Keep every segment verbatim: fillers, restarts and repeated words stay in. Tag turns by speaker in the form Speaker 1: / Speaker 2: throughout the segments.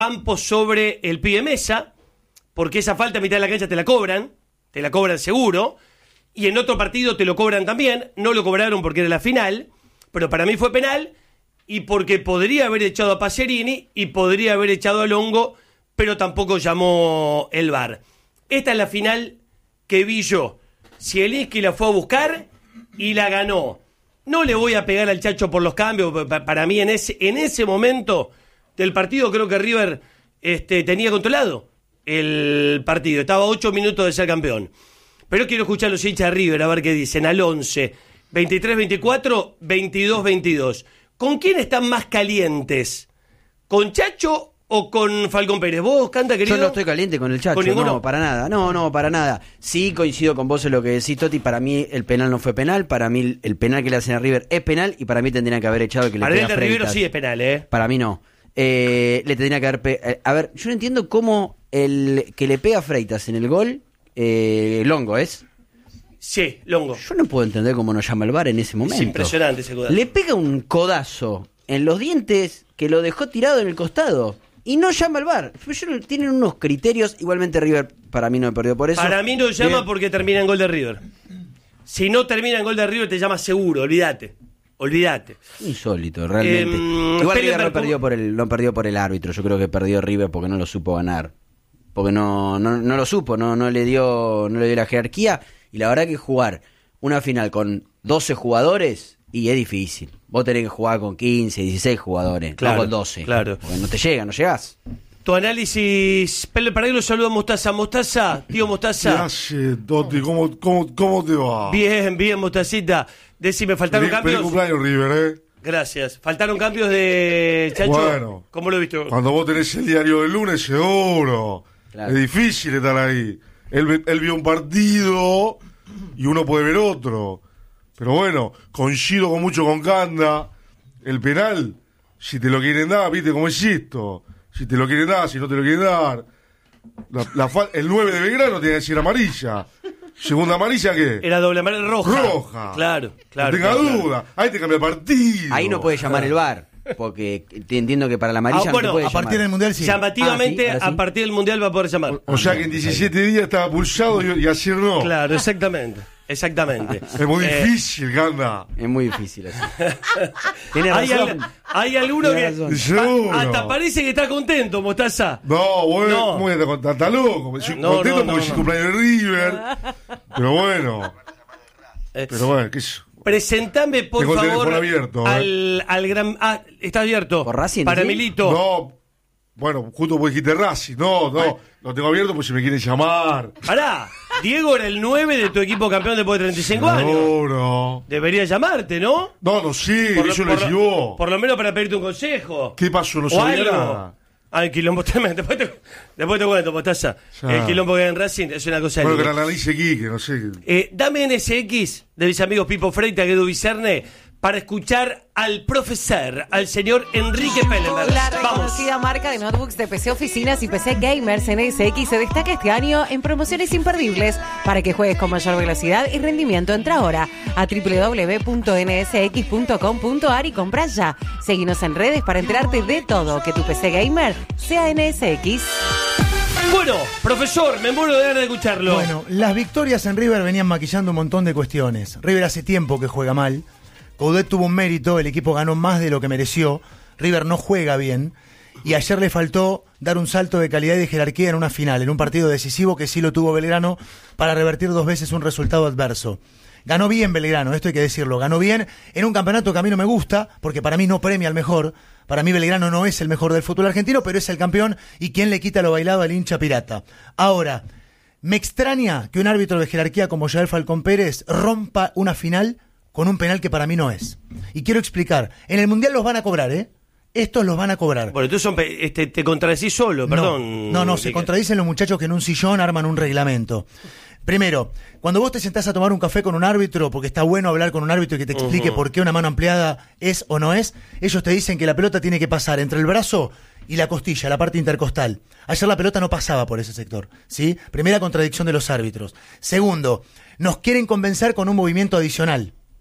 Speaker 1: Campos sobre el pibe Mesa, porque esa falta a mitad de la cancha te la cobran, te la cobran seguro, y en otro partido te lo cobran también, no lo cobraron porque era la final, pero para mí fue penal, y porque podría haber echado a Pacerini y podría haber echado a Longo, pero tampoco llamó el V A R. Esta es la final que vi yo. Zielinski la fue a buscar y la ganó. No le voy a pegar al Chacho por los cambios, para mí en ese, en ese momento del partido creo que River este, tenía controlado el partido, estaba a ocho minutos de ser campeón. Pero quiero escuchar a los hinchas de River a ver qué dicen. Al once, veintitrés veinticuatro, veintidós veintidós. ¿Con quién están más calientes? ¿Con Chacho o con Falcón Pérez? ¿Vos, Canta, querido?
Speaker 2: Yo no estoy caliente con el Chacho,
Speaker 1: ¿Con ninguno?
Speaker 2: No, para nada. No, no, para nada. Sí, coincido con vos en lo que decís, Toti. Para mí el penal no fue penal. Para mí el penal que le hacen a River es penal. Y para mí tendrían que haber echado el que le
Speaker 1: Para
Speaker 2: pega
Speaker 1: el
Speaker 2: a
Speaker 1: de River
Speaker 2: Freitas.
Speaker 1: sí es penal, ¿eh?
Speaker 2: Para mí no. Eh, le tendría que haber... Pe- eh, a ver, yo no entiendo cómo el que le pega a Freitas en el gol, eh, Longo, ¿es?
Speaker 1: Sí, Longo.
Speaker 2: Yo no puedo entender cómo no llama el V A R en ese momento.
Speaker 1: Es impresionante ese codazo.
Speaker 2: Le pega un codazo en los dientes que lo dejó tirado en el costado y no llama al V A R. Yo- Tienen unos criterios. Igualmente River para mí no perdió por eso.
Speaker 1: Para mí no llama
Speaker 2: Bien.
Speaker 1: porque termina en gol de River. Si no termina en gol de River te llama seguro, olvídate. Olvídate.
Speaker 2: Insólito, realmente.
Speaker 1: Eh,
Speaker 2: Igual
Speaker 1: Pelé
Speaker 2: River no
Speaker 1: Mercu-
Speaker 2: perdió, por el, no perdió por el árbitro. Yo creo que perdió River porque no lo supo ganar. Porque no, no, no lo supo, no, no le dio, no le dio la jerarquía. Y la verdad que jugar una final con doce jugadores y es difícil. Vos tenés que jugar con quince, dieciséis jugadores,
Speaker 1: Claro,
Speaker 2: no con doce.
Speaker 1: claro.
Speaker 2: Porque no te llega, no llegás.
Speaker 1: Tu análisis, Pele, para ahí lo saludo a Mostaza. Mostaza, tío
Speaker 3: ¿Qué
Speaker 1: Mostaza.
Speaker 3: hace, Toti? ¿Cómo, cómo, cómo te va?
Speaker 1: Bien, bien, Mostacita. Decime, ¿faltaron
Speaker 3: Feliz, feliz
Speaker 1: cambios?
Speaker 3: cumpleaños, River, ¿eh?
Speaker 1: Gracias. ¿Faltaron cambios de Chacho?
Speaker 3: Bueno.
Speaker 1: ¿Cómo lo viste?
Speaker 3: Cuando vos tenés el diario del lunes, seguro.
Speaker 2: Claro.
Speaker 3: Es difícil estar ahí. Él, ve- él vio un partido y uno puede ver otro. Pero bueno, coincido con mucho con Canda. El penal, si te lo quieren dar, viste cómo es esto. Si te lo quieren dar, si no te lo quieren dar. La, la fa- el nueve de Belgrano tiene que decir amarilla. Segunda amarilla, ¿qué?
Speaker 1: Era doble amarilla roja.
Speaker 3: Roja.
Speaker 1: Claro, claro.
Speaker 3: No tenga
Speaker 1: claro, claro.
Speaker 3: duda. Ahí te cambia el partido.
Speaker 2: Ahí no puede llamar el V A R. Porque te entiendo que para la amarilla
Speaker 1: Ah,
Speaker 2: no
Speaker 1: bueno,
Speaker 2: te puede
Speaker 4: A
Speaker 2: llamar.
Speaker 4: partir del Mundial sí.
Speaker 1: Llamativamente,
Speaker 2: Ah, sí, ahora sí.
Speaker 1: a partir del Mundial va a poder llamar.
Speaker 3: O sea que en diecisiete días estaba pulsado y, y ayer no.
Speaker 1: Claro, exactamente. Exactamente.
Speaker 3: Es muy
Speaker 1: Eh,
Speaker 3: difícil, Ganda.
Speaker 2: Es muy difícil así. Tienes
Speaker 1: hay,
Speaker 2: razón.
Speaker 1: al- hay alguno que
Speaker 2: Tienes razón.
Speaker 3: Seguro.
Speaker 1: a- hasta parece que está contento, Mostaza.
Speaker 3: No, bueno,
Speaker 1: No.
Speaker 3: ¿cómo voy a estar con- está loco? Soy
Speaker 1: No,
Speaker 3: contento
Speaker 1: no, no,
Speaker 3: porque es
Speaker 1: no.
Speaker 3: cumpleaños de River. Pero bueno.
Speaker 1: Eh,
Speaker 3: Pero bueno, qué sé.
Speaker 1: Presentame, por
Speaker 3: Tengo el
Speaker 1: favor,
Speaker 3: teléfono abierto, eh.
Speaker 1: al, al gran... Ah, está abierto.
Speaker 2: ¿Por Racing,
Speaker 1: Para
Speaker 2: sí?
Speaker 1: Milito.
Speaker 3: No, bueno, justo vos dijiste Racing. No, no, lo tengo abierto porque si me quieren llamar.
Speaker 1: Pará, Diego era el nueve de tu equipo campeón después de treinta y cinco años.
Speaker 3: Seguro.
Speaker 1: Debería llamarte, ¿no?
Speaker 3: No, no, sí,
Speaker 1: Por lo-
Speaker 3: eso lo
Speaker 1: por
Speaker 3: decís
Speaker 1: lo-
Speaker 3: vos.
Speaker 1: Por lo menos para pedirte un consejo.
Speaker 3: ¿Qué pasó? No
Speaker 1: O
Speaker 3: sabía
Speaker 1: algo.
Speaker 3: nada.
Speaker 1: Ay, quilombo tremendo. Después te, después te cuento, Mostaza.
Speaker 3: Ya.
Speaker 1: El quilombo que hay en Racing es una cosa
Speaker 3: Bueno, que
Speaker 1: linda.
Speaker 3: la analice Quique, no sé.
Speaker 1: Eh, dame N S X de mis amigos Pipo Freitas, Edu Vicerne, para escuchar al profesor, al señor Enrique Pellenberg.
Speaker 5: La
Speaker 1: Vamos.
Speaker 5: reconocida marca de notebooks de P C Oficinas y P C Gamers N S X se destaca este año en promociones imperdibles para que juegues con mayor velocidad y rendimiento. Entra ahora a doble u doble u doble u punto ene ese equis punto com punto a r y compra ya. Seguinos en redes para enterarte de todo. Que tu P C Gamer sea N S X.
Speaker 1: Bueno, profesor, me muero de ganas de escucharlo.
Speaker 4: Bueno, las victorias en River venían maquillando un montón de cuestiones. River hace tiempo que juega mal. Coudet tuvo un mérito, el equipo ganó más de lo que mereció. River no juega bien. Y ayer le faltó dar un salto de calidad y de jerarquía en una final, en un partido decisivo que sí lo tuvo Belgrano para revertir dos veces un resultado adverso. Ganó bien Belgrano, esto hay que decirlo. Ganó bien en un campeonato que a mí no me gusta, porque para mí no premia al mejor. Para mí Belgrano no es el mejor del fútbol argentino, pero es el campeón y quien le quita lo bailado al hincha pirata. Ahora, me extraña que un árbitro de jerarquía como Yael Falcón Pérez rompa una final con un penal que para mí no es. Y quiero explicar, en el Mundial los van a cobrar, ¿eh? Estos los van a cobrar.
Speaker 1: Bueno, tú son, pe- este, te contradecís solo, perdón.
Speaker 4: No, no, no, se
Speaker 1: Enrique.
Speaker 4: contradicen los muchachos que en un sillón arman un reglamento. Primero, cuando vos te sentás a tomar un café con un árbitro, porque está bueno hablar con un árbitro y que te explique
Speaker 1: Ujú.
Speaker 4: por qué una mano ampliada es o no es, ellos te dicen que la pelota tiene que pasar entre el brazo y la costilla, la parte intercostal. Ayer la pelota no pasaba por ese sector, ¿sí? Primera contradicción de los árbitros. Segundo, nos quieren convencer con un movimiento adicional.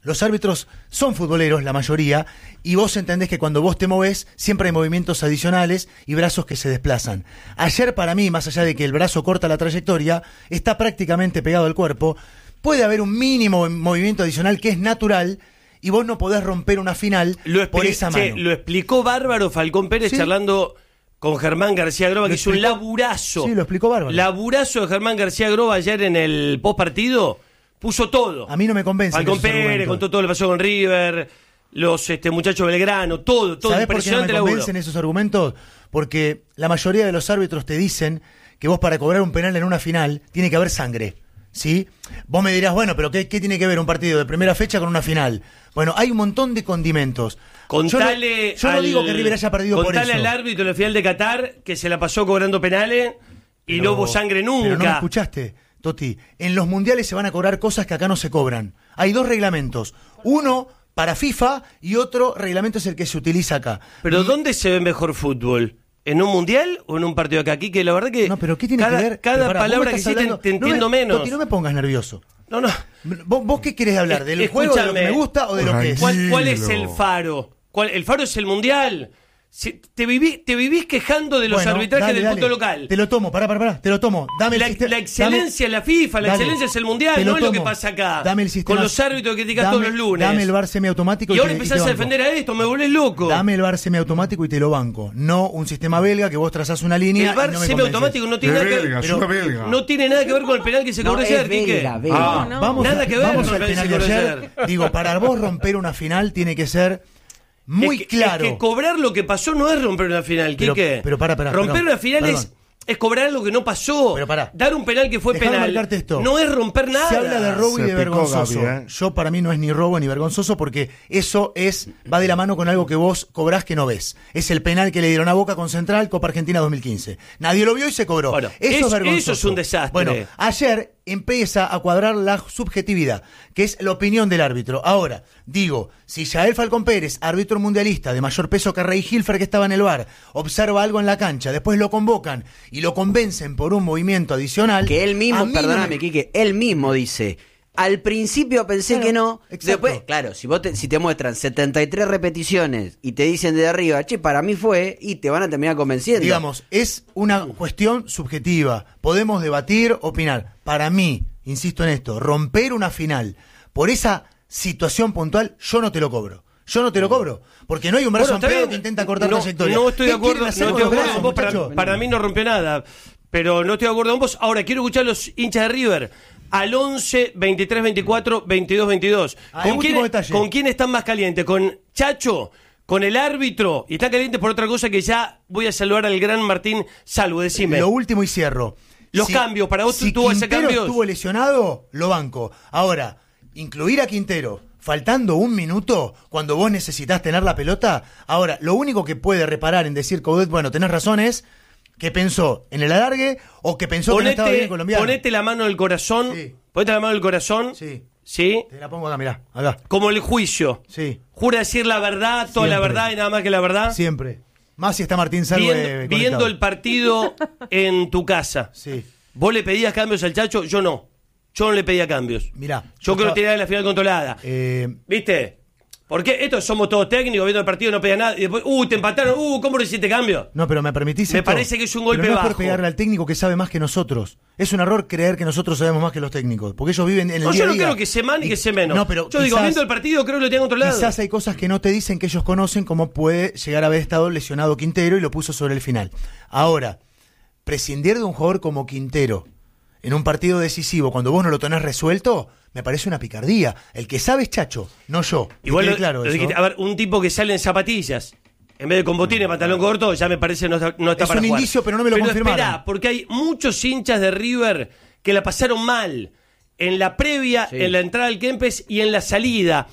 Speaker 4: Los árbitros son futboleros, la mayoría, y vos entendés que cuando vos te movés, siempre hay movimientos adicionales y brazos que se desplazan. Ayer, para mí, más allá de que el brazo corta la trayectoria, está prácticamente pegado al cuerpo. Puede haber un mínimo movimiento adicional que es natural, y vos no podés romper una final
Speaker 1: lo
Speaker 4: por esa mano.
Speaker 1: Che, lo explicó bárbaro Falcón Pérez
Speaker 4: ¿Sí?
Speaker 1: charlando con Germán García Groba, que es un laburazo.
Speaker 4: Sí, lo explicó bárbaro.
Speaker 1: Laburazo de Germán García Groba ayer en el post partido. Puso todo.
Speaker 4: A mí no me convence.
Speaker 1: Falcón Pérez contó todo lo que pasó con River, los este, muchachos Belgrano, todo, todo.
Speaker 4: ¿Sabés por qué no me convencen esos argumentos? Porque la mayoría de los árbitros te dicen que vos para cobrar un penal en una final tiene que haber sangre, ¿sí? Vos me dirás, bueno, pero ¿qué, qué tiene que ver un partido de primera fecha con una final? Bueno, hay un montón de condimentos.
Speaker 1: Contale
Speaker 4: yo no, yo no
Speaker 1: al,
Speaker 4: digo que River haya perdido por eso.
Speaker 1: Contale al árbitro en la final de Qatar que se la pasó cobrando penales y
Speaker 4: Pero-
Speaker 1: no hubo sangre nunca.
Speaker 4: Pero no me escuchaste, Toti. En los mundiales se van a cobrar cosas que acá no se cobran. Hay dos reglamentos. Uno para FIFA y otro reglamento es el que se utiliza acá.
Speaker 1: Pero ¿dónde se ve mejor fútbol? ¿En un mundial o en un partido acá? Aquí que la verdad que
Speaker 4: No, pero ¿qué tiene
Speaker 1: cada,
Speaker 4: que ver?
Speaker 1: cada
Speaker 4: Pero pará, vos
Speaker 1: palabra
Speaker 4: me
Speaker 1: que
Speaker 4: estás
Speaker 1: hiciste
Speaker 4: hablando-
Speaker 1: te
Speaker 4: no me-
Speaker 1: entiendo menos.
Speaker 4: Toti, no me pongas nervioso.
Speaker 1: No, no.
Speaker 4: ¿Vos, vos qué querés hablar? ¿Del
Speaker 1: Eh,
Speaker 4: juego, de lo que
Speaker 1: escúchame.
Speaker 4: me gusta o de lo que es?
Speaker 1: ¿Cuál, cuál es el
Speaker 3: Tranquilo.
Speaker 1: faro? ¿Cuál, el faro es el mundial. Si- te, viví, te vivís quejando de los
Speaker 4: Bueno,
Speaker 1: arbitrajes
Speaker 4: dale,
Speaker 1: del
Speaker 4: dale.
Speaker 1: fútbol local.
Speaker 4: Te lo tomo, pará, pará, pará, te lo tomo. Dame
Speaker 1: La,
Speaker 4: el sistema.
Speaker 1: la excelencia es la FIFA, la
Speaker 4: Dale.
Speaker 1: excelencia es el mundial,
Speaker 4: Te
Speaker 1: no es lo
Speaker 4: tomo.
Speaker 1: que pasa acá.
Speaker 4: Dame el sistema.
Speaker 1: Con los árbitros que criticas
Speaker 4: Dame-
Speaker 1: todos los lunes.
Speaker 4: Dame el V A R semiautomático
Speaker 1: y ahora
Speaker 4: te- te
Speaker 1: empezás a
Speaker 4: banco.
Speaker 1: defender a esto, me volvés loco.
Speaker 4: Dame el V A R semiautomático y te lo banco. No un sistema belga que vos trazás una línea.
Speaker 1: El V A R
Speaker 4: y no me
Speaker 1: semiautomático no tiene
Speaker 3: De
Speaker 1: nada que
Speaker 3: belga,
Speaker 1: ver.
Speaker 3: es una belga.
Speaker 1: No tiene nada que ver con el penal que se cobró
Speaker 2: No,
Speaker 1: ayer,
Speaker 2: es
Speaker 1: Quique.
Speaker 2: belga, belga.
Speaker 3: Ah,
Speaker 5: No,
Speaker 4: Vamos,
Speaker 1: Nada
Speaker 4: a-
Speaker 1: que ver
Speaker 4: vamos
Speaker 1: con
Speaker 4: al
Speaker 1: el
Speaker 4: penal de
Speaker 1: penal que se
Speaker 4: ayer.
Speaker 1: cobró
Speaker 4: Digo, para vos romper una final tiene que ser muy
Speaker 1: es que,
Speaker 4: claro.
Speaker 1: Es que cobrar lo que pasó no es romper una final,
Speaker 4: Pero-
Speaker 1: Quique.
Speaker 4: pero pará, pará,
Speaker 1: Romper
Speaker 4: perdón,
Speaker 1: una final es,
Speaker 4: perdón.
Speaker 1: es cobrar algo que no pasó.
Speaker 4: Pero pará.
Speaker 1: Dar un penal que fue
Speaker 4: Dejame
Speaker 1: penal.
Speaker 4: marcarte esto.
Speaker 1: No es romper nada.
Speaker 4: Se habla de robo y
Speaker 3: Se
Speaker 4: de
Speaker 3: picó,
Speaker 4: vergonzoso.
Speaker 3: Gaby, ¿eh?
Speaker 4: Yo para mí no es ni robo ni vergonzoso porque eso es va de la mano con algo que vos cobrás que no ves. Es el penal que le dieron a Boca con Central, Copa Argentina dos mil quince. Nadie lo vio y se cobró.
Speaker 1: Bueno,
Speaker 4: eso,
Speaker 1: eso-
Speaker 4: es vergonzoso.
Speaker 1: eso es un desastre.
Speaker 4: Bueno, ayer empieza a cuadrar la subjetividad, que es la opinión del árbitro. Ahora, digo, si Yael Falcón Pérez, árbitro mundialista de mayor peso que Rey Hilfer, que estaba en el V A R, observa algo en la cancha, después lo convocan y lo convencen por un movimiento adicional.
Speaker 2: Que él mismo,
Speaker 4: a mí no
Speaker 2: perdóname,
Speaker 4: me-
Speaker 2: Quique, él mismo dice, al principio pensé
Speaker 4: Claro,
Speaker 2: que no,
Speaker 4: exacto.
Speaker 2: después, claro, si vos te, si te muestran setenta y tres repeticiones y te dicen de arriba, che, para mí fue, y te van a terminar convenciendo.
Speaker 4: Digamos, es una cuestión subjetiva. Podemos debatir, opinar. Para mí, insisto en esto, romper una final por esa situación puntual, yo no te lo cobro. Yo no te lo cobro. Porque no hay un brazo
Speaker 1: Bueno, está
Speaker 4: ampliado
Speaker 1: bien.
Speaker 4: que intenta cortar
Speaker 1: no,
Speaker 4: trayectoria.
Speaker 1: No estoy de
Speaker 4: ¿Qué
Speaker 1: acuerdo,
Speaker 4: quieren
Speaker 1: no
Speaker 4: hacer
Speaker 1: estoy
Speaker 4: con
Speaker 1: de
Speaker 4: los
Speaker 1: acuerdo
Speaker 4: brazos,
Speaker 1: con vos, para,
Speaker 4: muchachos?
Speaker 1: para mí no rompió nada. Pero no estoy de acuerdo con vos. Ahora, quiero escuchar a los hinchas de River. Al once, veintitrés, veinticuatro, veintidós, veintidós.
Speaker 4: Ah,
Speaker 1: ¿Con,
Speaker 4: último
Speaker 1: quién,
Speaker 4: detalle.
Speaker 1: ¿Con quién están más calientes? ¿Con Chacho? ¿Con el árbitro? Y está caliente por otra cosa que ya voy a saludar al gran Martín Salvo. Decime.
Speaker 4: Lo último y cierro.
Speaker 1: Los cambios, para vos
Speaker 4: si
Speaker 1: tuvo ese
Speaker 4: Quintero
Speaker 1: cambios.
Speaker 4: estuvo lesionado, lo banco. Ahora, incluir a Quintero faltando un minuto cuando vos necesitás tener la pelota. Ahora, lo único que puede reparar en decir Coudet, bueno, tenés razón, es que pensó en el alargue o que pensó que no estaba bien colombiano.
Speaker 1: ponete la mano del corazón.
Speaker 4: Sí.
Speaker 1: Ponete la mano del corazón.
Speaker 4: Sí.
Speaker 1: ¿Sí?
Speaker 4: Te la pongo acá, mirá, acá.
Speaker 1: Como el juicio.
Speaker 4: Sí,
Speaker 1: Jura decir la verdad, toda la
Speaker 4: Siempre.
Speaker 1: verdad y nada más que la verdad.
Speaker 4: siempre. Más si está Martín Salvo
Speaker 1: Viendo,
Speaker 4: eh,
Speaker 1: viendo
Speaker 4: conectado.
Speaker 1: el partido en tu casa.
Speaker 4: Sí,
Speaker 1: ¿Vos le pedías cambios al Chacho? Yo no. Yo no le pedía cambios.
Speaker 4: mirá.
Speaker 1: Yo creo
Speaker 4: estaba-
Speaker 1: que tenía la final controlada.
Speaker 4: Eh,
Speaker 1: ¿Viste? Porque estos somos todos técnicos, viendo el partido no pedía nada. Y después, uh, te empataron, uh, ¿cómo le hiciste cambio?
Speaker 4: No, pero me permitís
Speaker 1: Me
Speaker 4: esto?
Speaker 1: parece que es un golpe
Speaker 4: Pero no es
Speaker 1: bajo.
Speaker 4: por pegarle al técnico que sabe más que nosotros. Es un error creer que nosotros sabemos más que los técnicos, porque ellos viven en el
Speaker 1: No,
Speaker 4: día
Speaker 1: yo
Speaker 4: a
Speaker 1: no
Speaker 4: día.
Speaker 1: creo que sé más ni
Speaker 4: Y-
Speaker 1: que sé menos.
Speaker 4: No, pero
Speaker 1: yo digo,
Speaker 4: quizás-
Speaker 1: viendo el partido creo que lo tienen controlado.
Speaker 4: Quizás hay cosas que no te dicen que ellos conocen, como puede llegar a haber estado lesionado Quintero y lo puso sobre el final. Ahora, prescindir de un jugador como Quintero en un partido decisivo cuando vos no lo tenés resuelto, me parece una picardía. El que sabe es Chacho, no yo. Que
Speaker 1: Igual,
Speaker 4: quede
Speaker 1: lo-
Speaker 4: claro
Speaker 1: lo
Speaker 4: eso.
Speaker 1: dijiste, a ver, un tipo que sale en zapatillas, en vez de con botines, pantalón corto, ya me parece no está, no está
Speaker 4: Es
Speaker 1: para
Speaker 4: un
Speaker 1: jugar.
Speaker 4: indicio, pero no me lo confirmaron.
Speaker 1: Esperá, porque hay muchos hinchas de River que la pasaron mal en la previa,
Speaker 2: Sí.
Speaker 1: en la entrada al Kempes y en la salida.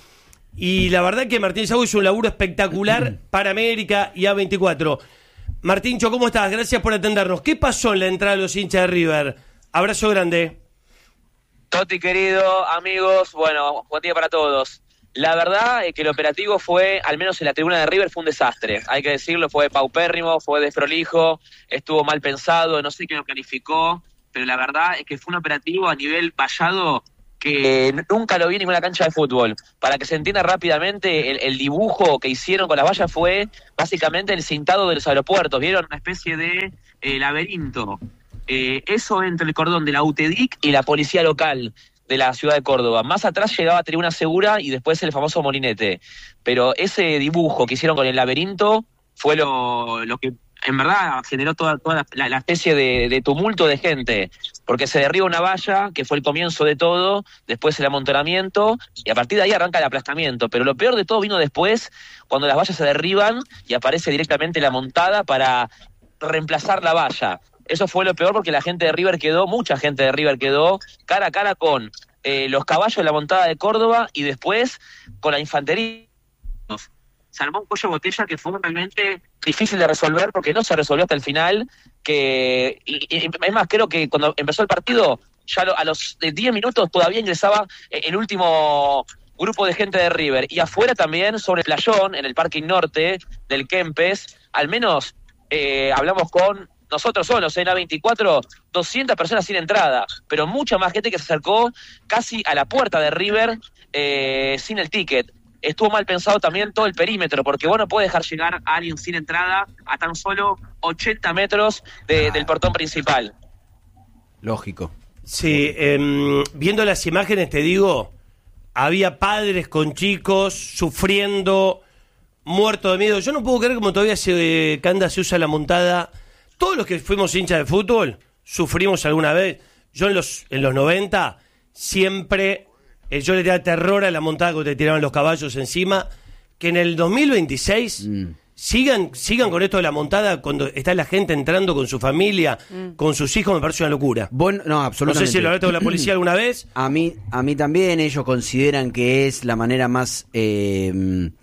Speaker 1: Y la verdad que Martín Saúl hizo un laburo espectacular para América y A veinticuatro. Martíncho, ¿cómo estás? Gracias por atendernos. ¿Qué pasó en la entrada de los hinchas de River? Abrazo grande.
Speaker 6: Toti querido, amigos, bueno, buen día para todos. La verdad es que el operativo fue, al menos en la tribuna de River, fue un desastre. Hay que decirlo, fue paupérrimo, fue desprolijo, estuvo mal pensado, no sé quién lo planificó, pero la verdad es que fue un operativo a nivel vallado que nunca lo vi en ninguna cancha de fútbol. Para que se entienda rápidamente, el, el dibujo que hicieron con las vallas fue básicamente el cintado de los aeropuertos. Vieron una especie de eh, laberinto. Eh, eso entre el cordón de la U T E D I C y la policía local de la ciudad de Córdoba. Más atrás llegaba Tribuna Segura y después el famoso molinete. Pero ese dibujo que hicieron con el laberinto fue lo, lo que en verdad generó toda, toda la, la especie de, de tumulto de gente, porque se derriba una valla, que fue el comienzo de todo, después el amontonamiento, y a partir de ahí arranca el aplastamiento. Pero lo peor de todo vino después, cuando las vallas se derriban y aparece directamente la montada para reemplazar la valla. Eso fue lo peor porque la gente de River quedó, mucha gente de River quedó cara a cara con eh, los caballos de la montada de Córdoba y después con la infantería. Se armó un cuello de botella que fue realmente difícil de resolver porque no se resolvió hasta el final. Que y, y, es más, creo que cuando empezó el partido, ya lo, a los diez minutos todavía ingresaba el último grupo de gente de River. Y afuera también, sobre el playón, en el parking norte del Kempes, al menos eh, hablamos con nosotros solos, en A veinticuatro, doscientas personas sin entrada, pero mucha más gente que se acercó casi a la puerta de River eh, sin el ticket. Estuvo mal pensado también todo el perímetro, porque vos no podés dejar llegar a alguien sin entrada a tan solo ochenta metros de, del portón principal.
Speaker 2: Lógico.
Speaker 1: Sí, eh, viendo las imágenes te digo, había padres con chicos sufriendo, muertos de miedo. Yo no puedo creer como todavía se, Canda se usa la montada. Todos los que fuimos hinchas de fútbol sufrimos alguna vez. Yo en los, en los noventa siempre... Yo le tenía terror a la montada que te tiraban los caballos encima. Que en el dos mil veintiséis mm. sigan sigan con esto de la montada cuando está la gente entrando con su familia, mm. con sus hijos, me parece una locura.
Speaker 2: Bueno, no, absolutamente.
Speaker 1: No sé si lo hablaste con la policía alguna vez.
Speaker 2: A mí, a mí también. Ellos consideran que es la manera más eh,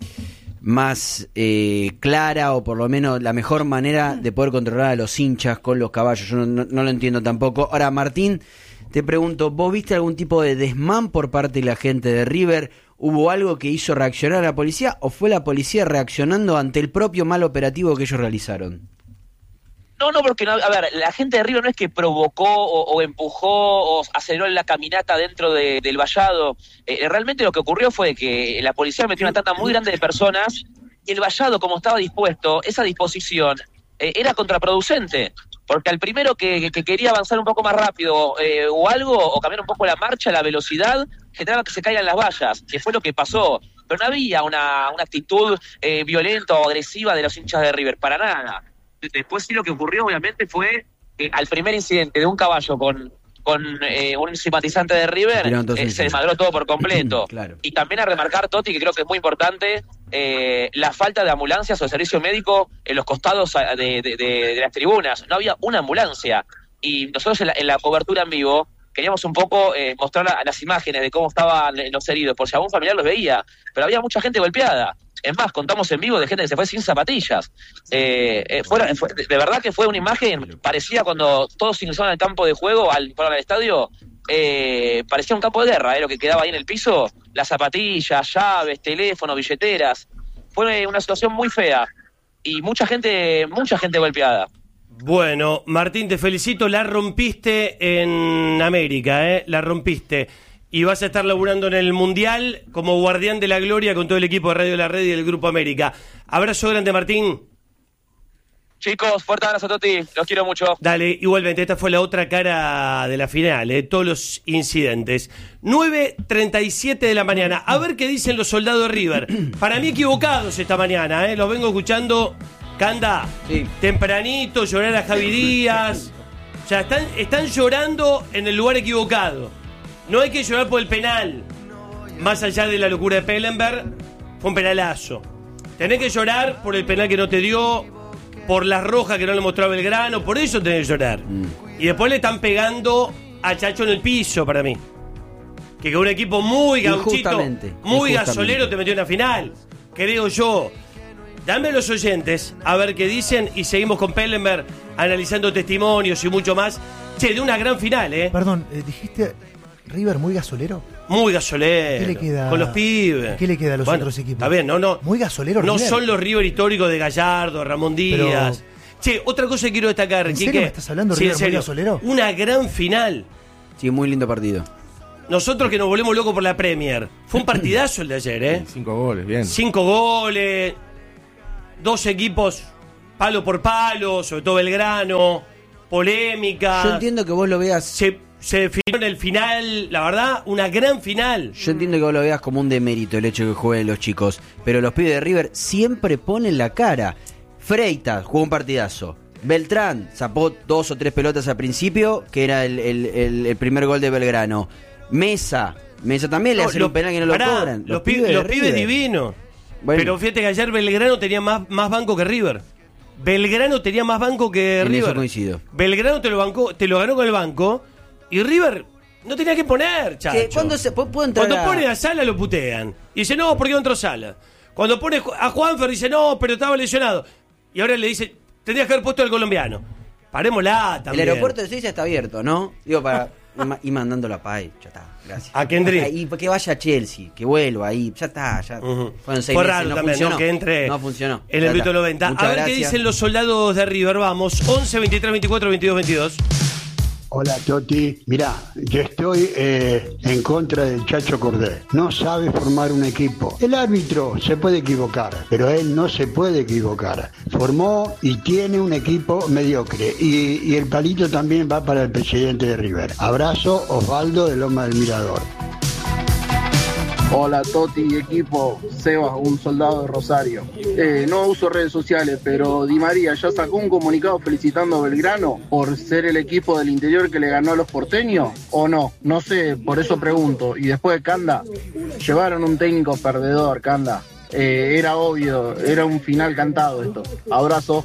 Speaker 2: más eh, clara, o por lo menos la mejor manera de poder controlar a los hinchas con los caballos. Yo no, no, no lo entiendo tampoco. Ahora, Martín, te pregunto, ¿vos viste algún tipo de desmán por parte de la gente de River? ¿Hubo algo que hizo reaccionar a la policía o fue la policía reaccionando ante el propio mal operativo que ellos realizaron?
Speaker 6: No, no, porque, no, a ver, la gente de River no es que provocó o, o empujó o aceleró la caminata dentro de, del vallado. Eh, realmente lo que ocurrió fue que la policía metió una tanda muy grande de personas y el vallado, como estaba dispuesto, esa disposición eh, era contraproducente. Porque al primero que, que, que quería avanzar un poco más rápido eh, o algo, o cambiar un poco la marcha, la velocidad, generaba que se caigan las vallas, que fue lo que pasó. Pero no había una, una actitud eh, violenta o agresiva de los hinchas de River, para nada. Después sí lo que ocurrió, obviamente, fue que al primer incidente de un caballo con, con eh, un simpatizante de River, eh, se desmadró todo por completo. Claro. Y también a remarcar, Toti, que creo que es muy importante, eh, la falta de ambulancias o de servicio médico en los costados de, de, de, de las tribunas. No había una ambulancia. Y nosotros en la, en la cobertura en vivo queríamos un poco eh, mostrar la, las imágenes de cómo estaban los heridos, por si algún familiar los veía. Pero había mucha gente golpeada. Es más, contamos en vivo de gente que se fue sin zapatillas. Eh, eh, fue, fue, de verdad que fue una imagen parecida cuando todos ingresaron al campo de juego, al, al estadio, eh, parecía un campo de guerra, eh, lo que quedaba ahí en el piso, las zapatillas, llaves, teléfonos, billeteras. Fue una situación muy fea y mucha gente, mucha gente golpeada.
Speaker 1: Bueno, Martín, te felicito, la rompiste en América, ¿eh? La rompiste. Y vas a estar laburando en el Mundial como guardián de la gloria con todo el equipo de Radio La Red y del Grupo América. Abrazo grande, Martín.
Speaker 6: Chicos, fuerte abrazo, Toti. Los quiero mucho.
Speaker 1: Dale, igualmente, esta fue la otra cara de la final, ¿eh? Todos los incidentes. nueve treinta y siete de la mañana. A ver qué dicen los soldados de River. Para mí equivocados esta mañana, ¿eh? Los vengo escuchando, Canda, sí. Tempranito, llorar a Javi Díaz. O sea, están, están llorando en el lugar equivocado. No hay que llorar por el penal. Más allá de la locura de Pellenberg, fue un penalazo. Tenés que llorar por el penal que no te dio, por la roja que no le mostró a Belgrano, por eso tenés que llorar. Mm. Y después le están pegando a Chacho en el piso, para mí. Que con un equipo muy gauchito, muy gasolero, te metió en la final. Creo yo. Dame los oyentes a ver qué dicen y seguimos con Pellenberg analizando testimonios y mucho más. Che, de una gran final, ¿eh?
Speaker 4: Perdón, eh, dijiste... ¿River muy gasolero?
Speaker 1: Muy gasolero.
Speaker 4: ¿Qué le queda?
Speaker 1: Con los pibes.
Speaker 4: ¿Qué le queda a los
Speaker 1: bueno,
Speaker 4: otros equipos?
Speaker 1: Está bien, no, no.
Speaker 4: Muy gasolero,
Speaker 1: No
Speaker 4: River.
Speaker 1: son los River históricos de Gallardo, Ramón Díaz. Pero... Che, otra cosa que quiero destacar.
Speaker 4: ¿En
Speaker 1: Quique,
Speaker 4: serio me estás hablando de
Speaker 1: sí,
Speaker 4: River muy gasolero?
Speaker 1: Una gran final.
Speaker 2: Sí, muy lindo partido.
Speaker 1: nosotros que nos volvemos locos por la Premier. Fue un partidazo el de ayer, ¿eh?
Speaker 7: Cinco goles, bien.
Speaker 1: Cinco goles, dos equipos palo por palo, sobre todo Belgrano, polémica.
Speaker 2: Yo entiendo que vos lo veas.
Speaker 1: Se, se definió en el final, la verdad, una gran final.
Speaker 2: Yo entiendo que vos lo veas como un demérito el hecho de que jueguen los chicos, pero los pibes de River siempre ponen la cara. Freitas jugó un partidazo. Beltrán zapó dos o tres pelotas al principio, que era el, el, el, el primer gol de Belgrano. Mesa, Mesa también le
Speaker 1: No,
Speaker 2: hacen
Speaker 1: lo-
Speaker 2: un penal que no lo
Speaker 1: pará,
Speaker 2: cobran.
Speaker 1: Los, pibes, los
Speaker 2: de
Speaker 1: pibes
Speaker 2: River.
Speaker 1: divinos.
Speaker 2: Bueno.
Speaker 1: Pero fíjate que ayer Belgrano tenía más, más banco que River. Belgrano tenía más banco que
Speaker 2: En
Speaker 1: River.
Speaker 2: eso coincido.
Speaker 1: Belgrano te lo, bancó, te lo ganó con el banco y River no tenía que poner, chacho.
Speaker 2: ¿Qué? ¿Cuándo se- pu- puedo entrar
Speaker 1: Cuando
Speaker 2: a-
Speaker 1: pone a Sala lo putean. Y dice, no, ¿por qué no entró Sala? Cuando pone a Juanfer dice, no, pero estaba lesionado. Y ahora le dice, tendrías que haber puesto al colombiano. Parémosla
Speaker 2: El
Speaker 1: también.
Speaker 2: aeropuerto de Suiza está abierto, ¿no? Digo, para ir mandando la paz. Ya está, gracias.
Speaker 1: A Kendrick.
Speaker 2: Y que vaya a Chelsea, que vuelva ahí. Ya está, ya.
Speaker 1: Ujú.
Speaker 2: Fueron seis
Speaker 1: Fue
Speaker 2: meses,
Speaker 1: raro
Speaker 2: no
Speaker 1: también,
Speaker 2: funcionó.
Speaker 1: ¿no? Que entre
Speaker 2: No funcionó.
Speaker 1: en
Speaker 2: Ya
Speaker 1: el minuto
Speaker 2: está.
Speaker 1: noventa.
Speaker 2: Muchas
Speaker 1: A ver qué
Speaker 2: gracias.
Speaker 1: dicen los soldados de River. Vamos, once, veintitrés, veinticuatro, veintidós, veintidós.
Speaker 8: Hola Toti, mirá, yo estoy eh, en contra del Chacho Cordé. No sabe formar un equipo. El árbitro se puede equivocar, pero él no se puede equivocar. Formó y tiene un equipo mediocre. Y, y el palito también va para el presidente de River. Abrazo, Osvaldo de Loma del Mirador.
Speaker 9: Hola Toti y equipo, Sebas, un soldado de Rosario. Eh, no uso redes sociales, pero Di María ya sacó un comunicado felicitando a Belgrano por ser el equipo del interior que le ganó a los porteños, ¿o no? No sé, por eso pregunto. Y después de Canda, llevaron un técnico perdedor, Canda. Eh, era obvio, era un final cantado esto. Abrazo.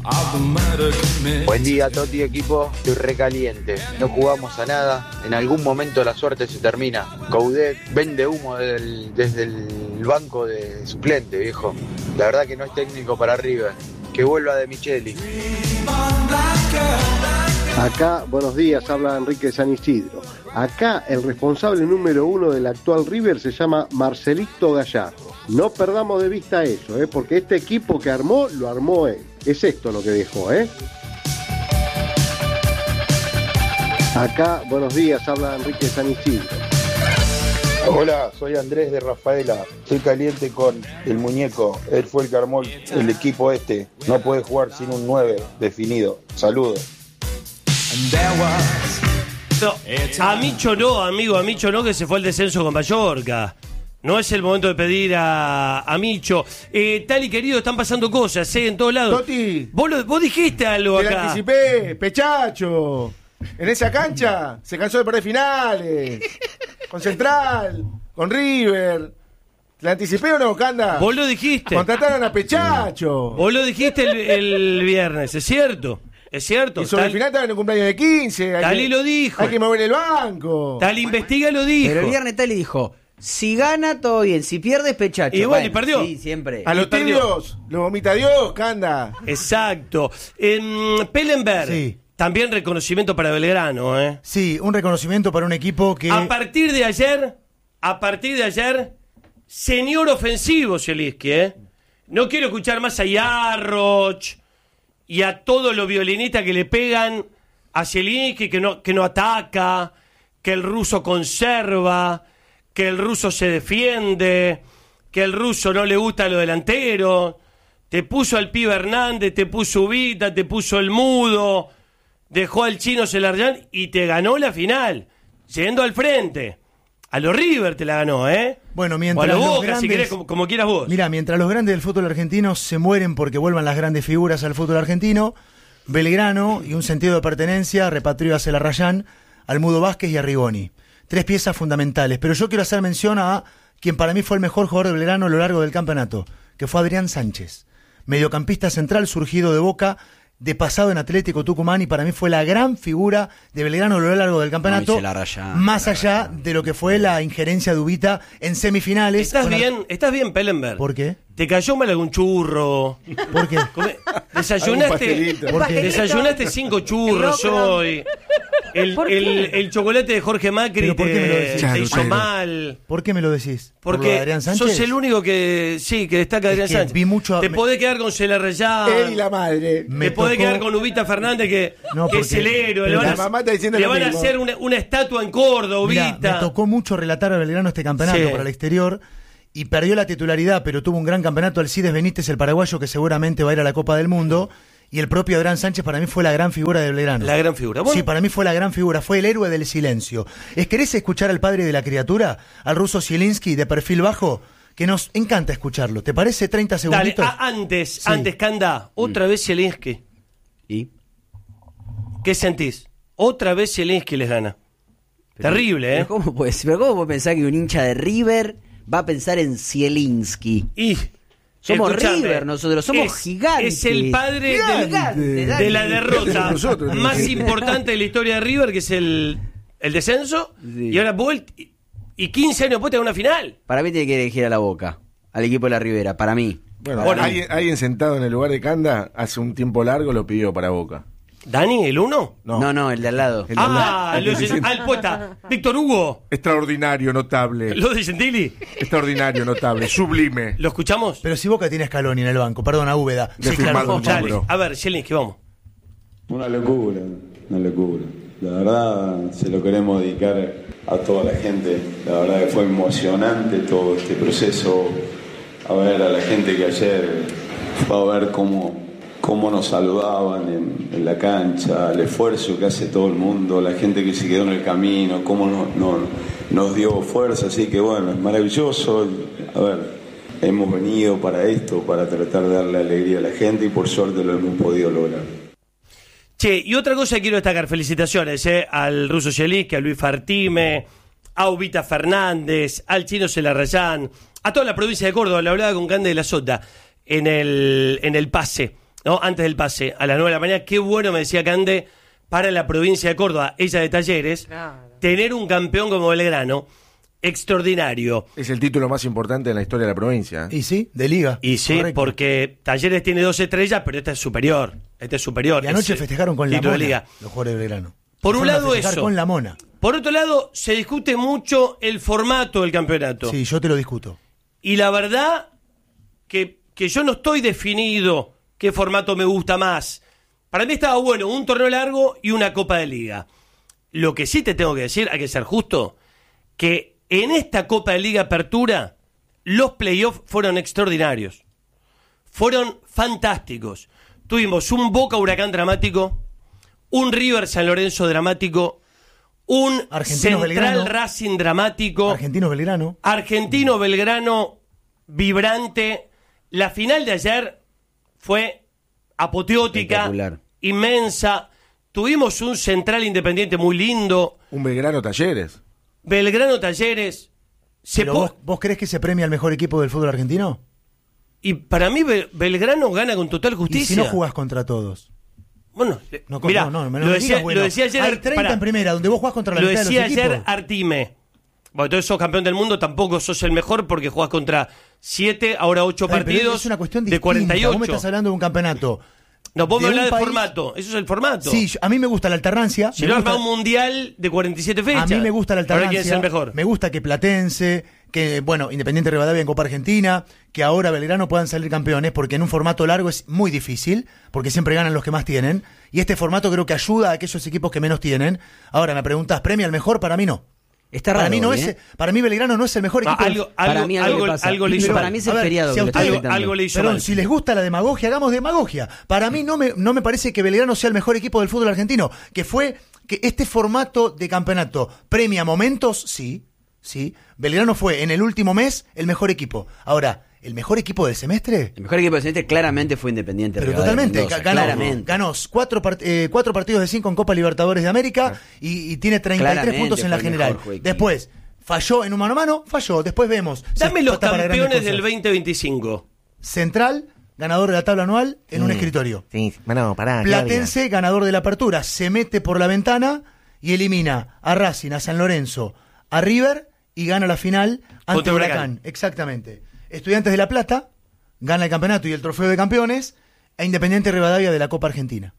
Speaker 10: Buen día, Toti equipo, estoy recaliente, no jugamos a nada, en algún momento la suerte se termina. Coudet vende humo desde el, desde el banco de suplente, viejo. La verdad que no es técnico para River, que vuelva De Micheli.
Speaker 11: Acá, buenos días, habla Enrique San Isidro. Acá el responsable número uno del actual River se llama Marcelito Gallardo. No perdamos de vista eso, ¿eh? Porque este equipo que armó, lo armó él. Es esto lo que dejó, ¿eh? Acá, buenos días, habla Enrique San Isidro.
Speaker 12: Hola, soy Andrés de Rafaela. Estoy caliente con el muñeco. Él fue el que armó el, el equipo este. No puede jugar sin un nueve definido. Saludos.
Speaker 1: No, a Micho no, amigo, a Micho no, que se fue al descenso con Mallorca. No es el momento de pedir a, a Micho. Eh, Tali, querido, están pasando cosas, ¿eh? En todos lados.
Speaker 7: Toti.
Speaker 1: Vos, lo- vos dijiste algo
Speaker 7: Te la
Speaker 1: acá.
Speaker 7: anticipé, Pechacho. En esa cancha se cansó de perder finales. Con Central, con River. ¿Te la anticipé o no, Canda?
Speaker 1: Vos lo dijiste.
Speaker 7: Contrataron a Pechacho.
Speaker 1: Vos lo dijiste el, el viernes, es cierto. Es cierto.
Speaker 7: Y sobre el
Speaker 1: Tal-
Speaker 7: final estaba en el cumpleaños de quince. hay
Speaker 1: Tali
Speaker 7: que-
Speaker 1: lo dijo.
Speaker 7: Hay que mover el banco.
Speaker 1: Tali investiga lo dijo.
Speaker 2: Pero el viernes Tali dijo: si gana, todo bien. Si pierde, es Pechacho.
Speaker 1: Y bueno, y perdió.
Speaker 2: Sí, siempre.
Speaker 7: A los
Speaker 1: Y perdió.
Speaker 7: tibios, lo vomita Dios, Canda.
Speaker 1: Exacto. En Pellenberg,
Speaker 4: Sí.
Speaker 1: también reconocimiento para Belgrano, ¿eh?
Speaker 4: Sí, un reconocimiento para un equipo que...
Speaker 1: A partir de ayer, a partir de ayer, señor ofensivo, Zielinski, ¿eh? No quiero escuchar más a Yarroch y a todos los violinistas que le pegan a Zielinski, que no, que no ataca, que el ruso conserva, que el ruso se defiende, que el ruso no le gusta a los delanteros. Te puso al pibe Hernández, te puso Ubita, te puso el Mudo, dejó al chino Celarayán y te ganó la final, yendo al frente. A los River te la ganó, ¿eh?
Speaker 4: Bueno,
Speaker 1: O a
Speaker 4: mientras
Speaker 1: los
Speaker 4: los
Speaker 1: Boca,
Speaker 4: grandes...
Speaker 1: si querés, como, como quieras vos.
Speaker 4: Mira, mientras los grandes del fútbol argentino se mueren porque vuelvan las grandes figuras al fútbol argentino, Belgrano y un sentido de pertenencia repatrió a Celarayán, al Mudo Vázquez y a Rigoni. Tres piezas fundamentales. Pero yo quiero hacer mención a quien para mí fue el mejor jugador de Belgrano a lo largo del campeonato, que fue Adrián Sánchez. Mediocampista central surgido de Boca, de pasado en Atlético Tucumán, y para mí fue la gran figura de Belgrano a lo largo del campeonato,
Speaker 2: No, y Celarayán,
Speaker 4: más allá de lo que fue la injerencia de Ubita en semifinales.
Speaker 1: ¿Estás
Speaker 4: con Ar-
Speaker 1: bien? ¿Estás bien, Pellenberg?
Speaker 4: ¿Por qué?
Speaker 1: ¿Te cayó mal algún churro?
Speaker 4: ¿Por qué?
Speaker 1: Come-
Speaker 7: Algún
Speaker 1: ¿Desayunaste,
Speaker 7: pastelito.
Speaker 4: ¿Por qué?
Speaker 1: desayunaste cinco churros
Speaker 5: El locro.
Speaker 1: hoy? El,
Speaker 5: ¿Por
Speaker 1: el,
Speaker 5: qué?
Speaker 1: el chocolate de Jorge Macri
Speaker 4: ¿Pero por qué me lo
Speaker 1: te,
Speaker 4: decís?
Speaker 1: te hizo
Speaker 3: Pero-
Speaker 1: mal.
Speaker 4: ¿Por qué me lo decís? ¿Por lo
Speaker 1: Porque
Speaker 4: de Adrián Sánchez?
Speaker 1: sos el único que sí que destaca a Adrián
Speaker 4: Es que
Speaker 1: Sánchez.
Speaker 4: vi mucho-
Speaker 1: te
Speaker 4: me-
Speaker 1: podés quedar con Cela Reyán.
Speaker 7: Él y la madre.
Speaker 4: Me
Speaker 1: Te podés
Speaker 4: tocó-
Speaker 1: quedar con Ubita Fernández, que,
Speaker 4: No,
Speaker 1: que es
Speaker 4: porque-
Speaker 1: el héroe. Le
Speaker 4: pero
Speaker 1: van,
Speaker 7: la
Speaker 1: a,
Speaker 7: mamá está diciendo
Speaker 1: le
Speaker 7: lo
Speaker 1: van a
Speaker 7: mismo.
Speaker 1: hacer una, una estatua en Córdoba,
Speaker 4: Mirá,
Speaker 1: Ubita.
Speaker 4: me tocó mucho relatar a Belgrano este campeonato
Speaker 1: Sí.
Speaker 4: para el exterior y perdió la titularidad, pero tuvo un gran campeonato Alcides Benítez, el paraguayo, que seguramente va a ir a la Copa del Mundo. Y el propio Adrián Sánchez para mí fue la gran figura de Belgrano.
Speaker 1: La gran figura. Bueno,
Speaker 4: Sí, para mí fue la gran figura, fue el héroe del silencio. ¿Es querés escuchar al padre de la criatura, al ruso Zielinski de perfil bajo? Que nos encanta escucharlo. ¿Te parece treinta
Speaker 1: dale,
Speaker 4: segunditos?
Speaker 1: a- antes,
Speaker 4: Sí.
Speaker 1: antes, Canda, otra vez Zielinski.
Speaker 2: ¿Y?
Speaker 1: ¿Qué sentís? Otra vez Zielinski les gana. Terrible, ¿eh?
Speaker 2: Pero ¿cómo puedes, pero cómo puedes pensar que un hincha de River va a pensar en Zielinski?
Speaker 1: Y
Speaker 2: Somos
Speaker 1: escuchame,
Speaker 2: River nosotros, somos
Speaker 1: es-
Speaker 2: gigantes.
Speaker 1: Es el padre del-
Speaker 2: Gigante,
Speaker 1: de
Speaker 2: dale.
Speaker 1: la derrota
Speaker 3: Nosotros,
Speaker 1: más
Speaker 3: sí.
Speaker 1: importante de la historia de River, que es el, el descenso.
Speaker 2: Sí.
Speaker 1: Y ahora vuelta. Y, y quince años después te da una final.
Speaker 2: Para mí tiene que elegir a la Boca, al equipo de la Ribera, para mí.
Speaker 7: Bueno,
Speaker 1: Bueno.
Speaker 7: alguien, alguien sentado en el lugar de Canda hace un tiempo largo lo pidió para Boca.
Speaker 1: ¿Dani, el uno?
Speaker 2: No, no, el de al lado.
Speaker 7: El-
Speaker 1: Ah,
Speaker 7: el-
Speaker 1: lo-
Speaker 7: el-
Speaker 1: al poeta. Víctor Hugo.
Speaker 7: Extraordinario, notable.
Speaker 1: Lo de Gentili.
Speaker 7: Extraordinario, notable, sublime.
Speaker 1: ¿Lo escuchamos?
Speaker 4: Pero si Boca tiene a Scaloni en el banco, perdón, a Úbeda.
Speaker 7: De
Speaker 4: Sí,
Speaker 7: firmado
Speaker 4: claro.
Speaker 7: un
Speaker 1: Dale.
Speaker 7: hombro.
Speaker 1: A ver, Zielinski, vamos.
Speaker 13: Una locura, una locura. La verdad se lo queremos dedicar a toda la gente. La verdad que fue emocionante todo este proceso. A ver a la gente que ayer fue a ver cómo, cómo nos saludaban en, en la cancha, el esfuerzo que hace todo el mundo, la gente que se quedó en el camino, cómo nos, nos, nos dio fuerza. Así que bueno, es maravilloso. A ver, hemos venido para esto, para tratar de darle alegría a la gente y por suerte lo hemos podido lograr.
Speaker 1: Che, y otra cosa que quiero destacar, felicitaciones eh, al ruso Zielinski, a Luis Fartime, a Ubita Fernández, al chino Celarrayán, a toda la provincia de Córdoba. Le hablaba con Cande de la Sota en el, en el pase, ¿no? Antes del pase, a las nueve de la mañana. Qué bueno, me decía Cande, para la provincia de Córdoba, ella de Talleres,
Speaker 5: Claro.
Speaker 1: tener un campeón como Belgrano, extraordinario.
Speaker 7: Es el título más importante en la historia de la provincia.
Speaker 4: Y sí, de liga.
Speaker 1: Y sí,
Speaker 4: Correcto.
Speaker 1: porque Talleres tiene dos estrellas, pero esta es superior. Esta es superior.
Speaker 4: Y anoche
Speaker 1: Es, eh,
Speaker 4: festejaron con la
Speaker 1: título de
Speaker 4: mona
Speaker 1: liga.
Speaker 4: los jugadores de Belgrano.
Speaker 1: Por un
Speaker 4: Fueron a
Speaker 1: lado
Speaker 4: festejar
Speaker 1: eso.
Speaker 4: con la mona.
Speaker 1: Por otro lado, se discute mucho el formato del campeonato.
Speaker 4: Sí, yo te lo discuto.
Speaker 1: Y la verdad que, que yo no estoy definido qué formato me gusta más. Para mí estaba bueno un torneo largo y una Copa de Liga. Lo que sí te tengo que decir, hay que ser justo, que en esta Copa de Liga Apertura los playoffs fueron extraordinarios. Fueron fantásticos. Tuvimos un Boca Huracán dramático, un River San Lorenzo dramático, un
Speaker 4: Argentino
Speaker 1: Central
Speaker 4: Belgrano.
Speaker 1: Racing dramático,
Speaker 4: Argentino Belgrano.
Speaker 1: Argentino Belgrano vibrante. La final de ayer fue apoteótica,
Speaker 2: Espectacular.
Speaker 1: inmensa. Tuvimos un Central Independiente muy lindo.
Speaker 7: Un Belgrano Talleres.
Speaker 1: Belgrano Talleres. Se
Speaker 4: Pero
Speaker 1: po-
Speaker 4: vos, ¿Vos crees que se premia al mejor equipo del fútbol argentino?
Speaker 1: Y para mí Bel- Belgrano gana con total
Speaker 4: Y
Speaker 1: justicia.
Speaker 4: si no jugás contra todos.
Speaker 1: Bueno,
Speaker 4: No,
Speaker 1: mirá,
Speaker 4: no, no, no me
Speaker 1: lo, decía,
Speaker 4: digas, bueno,
Speaker 1: lo decía ayer.
Speaker 4: hay treinta
Speaker 1: pará.
Speaker 4: en primera, donde vos jugás contra la
Speaker 1: Lo
Speaker 4: mitad
Speaker 1: decía
Speaker 4: de los
Speaker 1: ayer
Speaker 4: equipos.
Speaker 1: Artime. Bueno, entonces sos campeón del mundo, tampoco sos el mejor porque jugás contra siete, ahora ocho
Speaker 4: Está bien, pero
Speaker 1: partidos
Speaker 4: es una cuestión
Speaker 1: de
Speaker 4: distinta.
Speaker 1: cuarenta y
Speaker 4: Vos me
Speaker 1: ocho.
Speaker 4: estás hablando de un campeonato.
Speaker 1: No, vos me
Speaker 4: de un
Speaker 1: hablás del
Speaker 4: país-
Speaker 1: formato. Eso es el formato.
Speaker 4: Sí, yo- a mí me gusta la alternancia.
Speaker 1: Si
Speaker 4: me
Speaker 1: no
Speaker 4: gusta-
Speaker 1: arma un mundial de cuarenta y siete fechas.
Speaker 4: A mí me gusta la
Speaker 1: Ahora
Speaker 4: alternancia.
Speaker 1: quién es el mejor.
Speaker 4: Me gusta que Platense, que, bueno, Independiente Rivadavia en Copa Argentina, que ahora Belgrano puedan salir campeones, porque en un formato largo es muy difícil, porque siempre ganan los que más tienen. Y este formato creo que ayuda a aquellos equipos que menos tienen. Ahora, me preguntas, ¿premia al mejor? Para mí no.
Speaker 2: Está
Speaker 4: Para
Speaker 2: raro
Speaker 4: mí no
Speaker 2: hoy,
Speaker 4: es,
Speaker 2: ¿eh?
Speaker 4: para mí Belgrano no es el mejor
Speaker 1: Ah,
Speaker 4: equipo. del-
Speaker 1: algo,
Speaker 2: Para
Speaker 1: algo,
Speaker 2: mí algo
Speaker 1: algo,
Speaker 2: le pasa.
Speaker 1: algo le hizo
Speaker 2: Pero
Speaker 1: mal.
Speaker 2: para mí es
Speaker 4: A
Speaker 2: el
Speaker 4: ver,
Speaker 2: feriado
Speaker 4: si
Speaker 2: que
Speaker 4: a
Speaker 2: le está
Speaker 4: ustedes-
Speaker 1: algo,
Speaker 2: afectando.
Speaker 1: algo le hizo
Speaker 4: Perdón,
Speaker 1: mal.
Speaker 4: si les gusta la demagogia, hagamos demagogia. Para mí no me, no me parece que Belgrano sea el mejor equipo del fútbol argentino. Que fue que este formato de campeonato premia momentos, sí, sí. Belgrano fue en el último mes el mejor equipo. Ahora, ¿el mejor equipo del semestre?
Speaker 2: El mejor equipo del semestre claramente fue Independiente.
Speaker 4: Pero
Speaker 2: Rivadavia
Speaker 4: totalmente,
Speaker 2: Mendoza,
Speaker 4: ga- ganó,
Speaker 2: claramente.
Speaker 4: ganó cuatro, part- eh, cuatro partidos de cinco en Copa Libertadores de América y, y tiene treinta y tres
Speaker 2: Claramente
Speaker 4: puntos en la
Speaker 2: fue el
Speaker 4: general.
Speaker 2: mejor juego.
Speaker 4: Después, falló en un mano a mano, falló. Después vemos. Se
Speaker 1: Dame los
Speaker 4: falta para grandes
Speaker 1: campeones
Speaker 4: cosas.
Speaker 1: del veinte veinticinco.
Speaker 4: Central, ganador de la tabla anual en un escritorio.
Speaker 7: Sí, bueno, pará.
Speaker 4: Platense, ganador de la apertura, se mete por la ventana y elimina a Racing, a San Lorenzo, a River y gana la final ante
Speaker 1: Contra
Speaker 4: Huracán.
Speaker 1: Huracán.
Speaker 4: Exactamente. Estudiantes de La Plata gana el campeonato y el trofeo de campeones e Independiente Rivadavia de la Copa Argentina.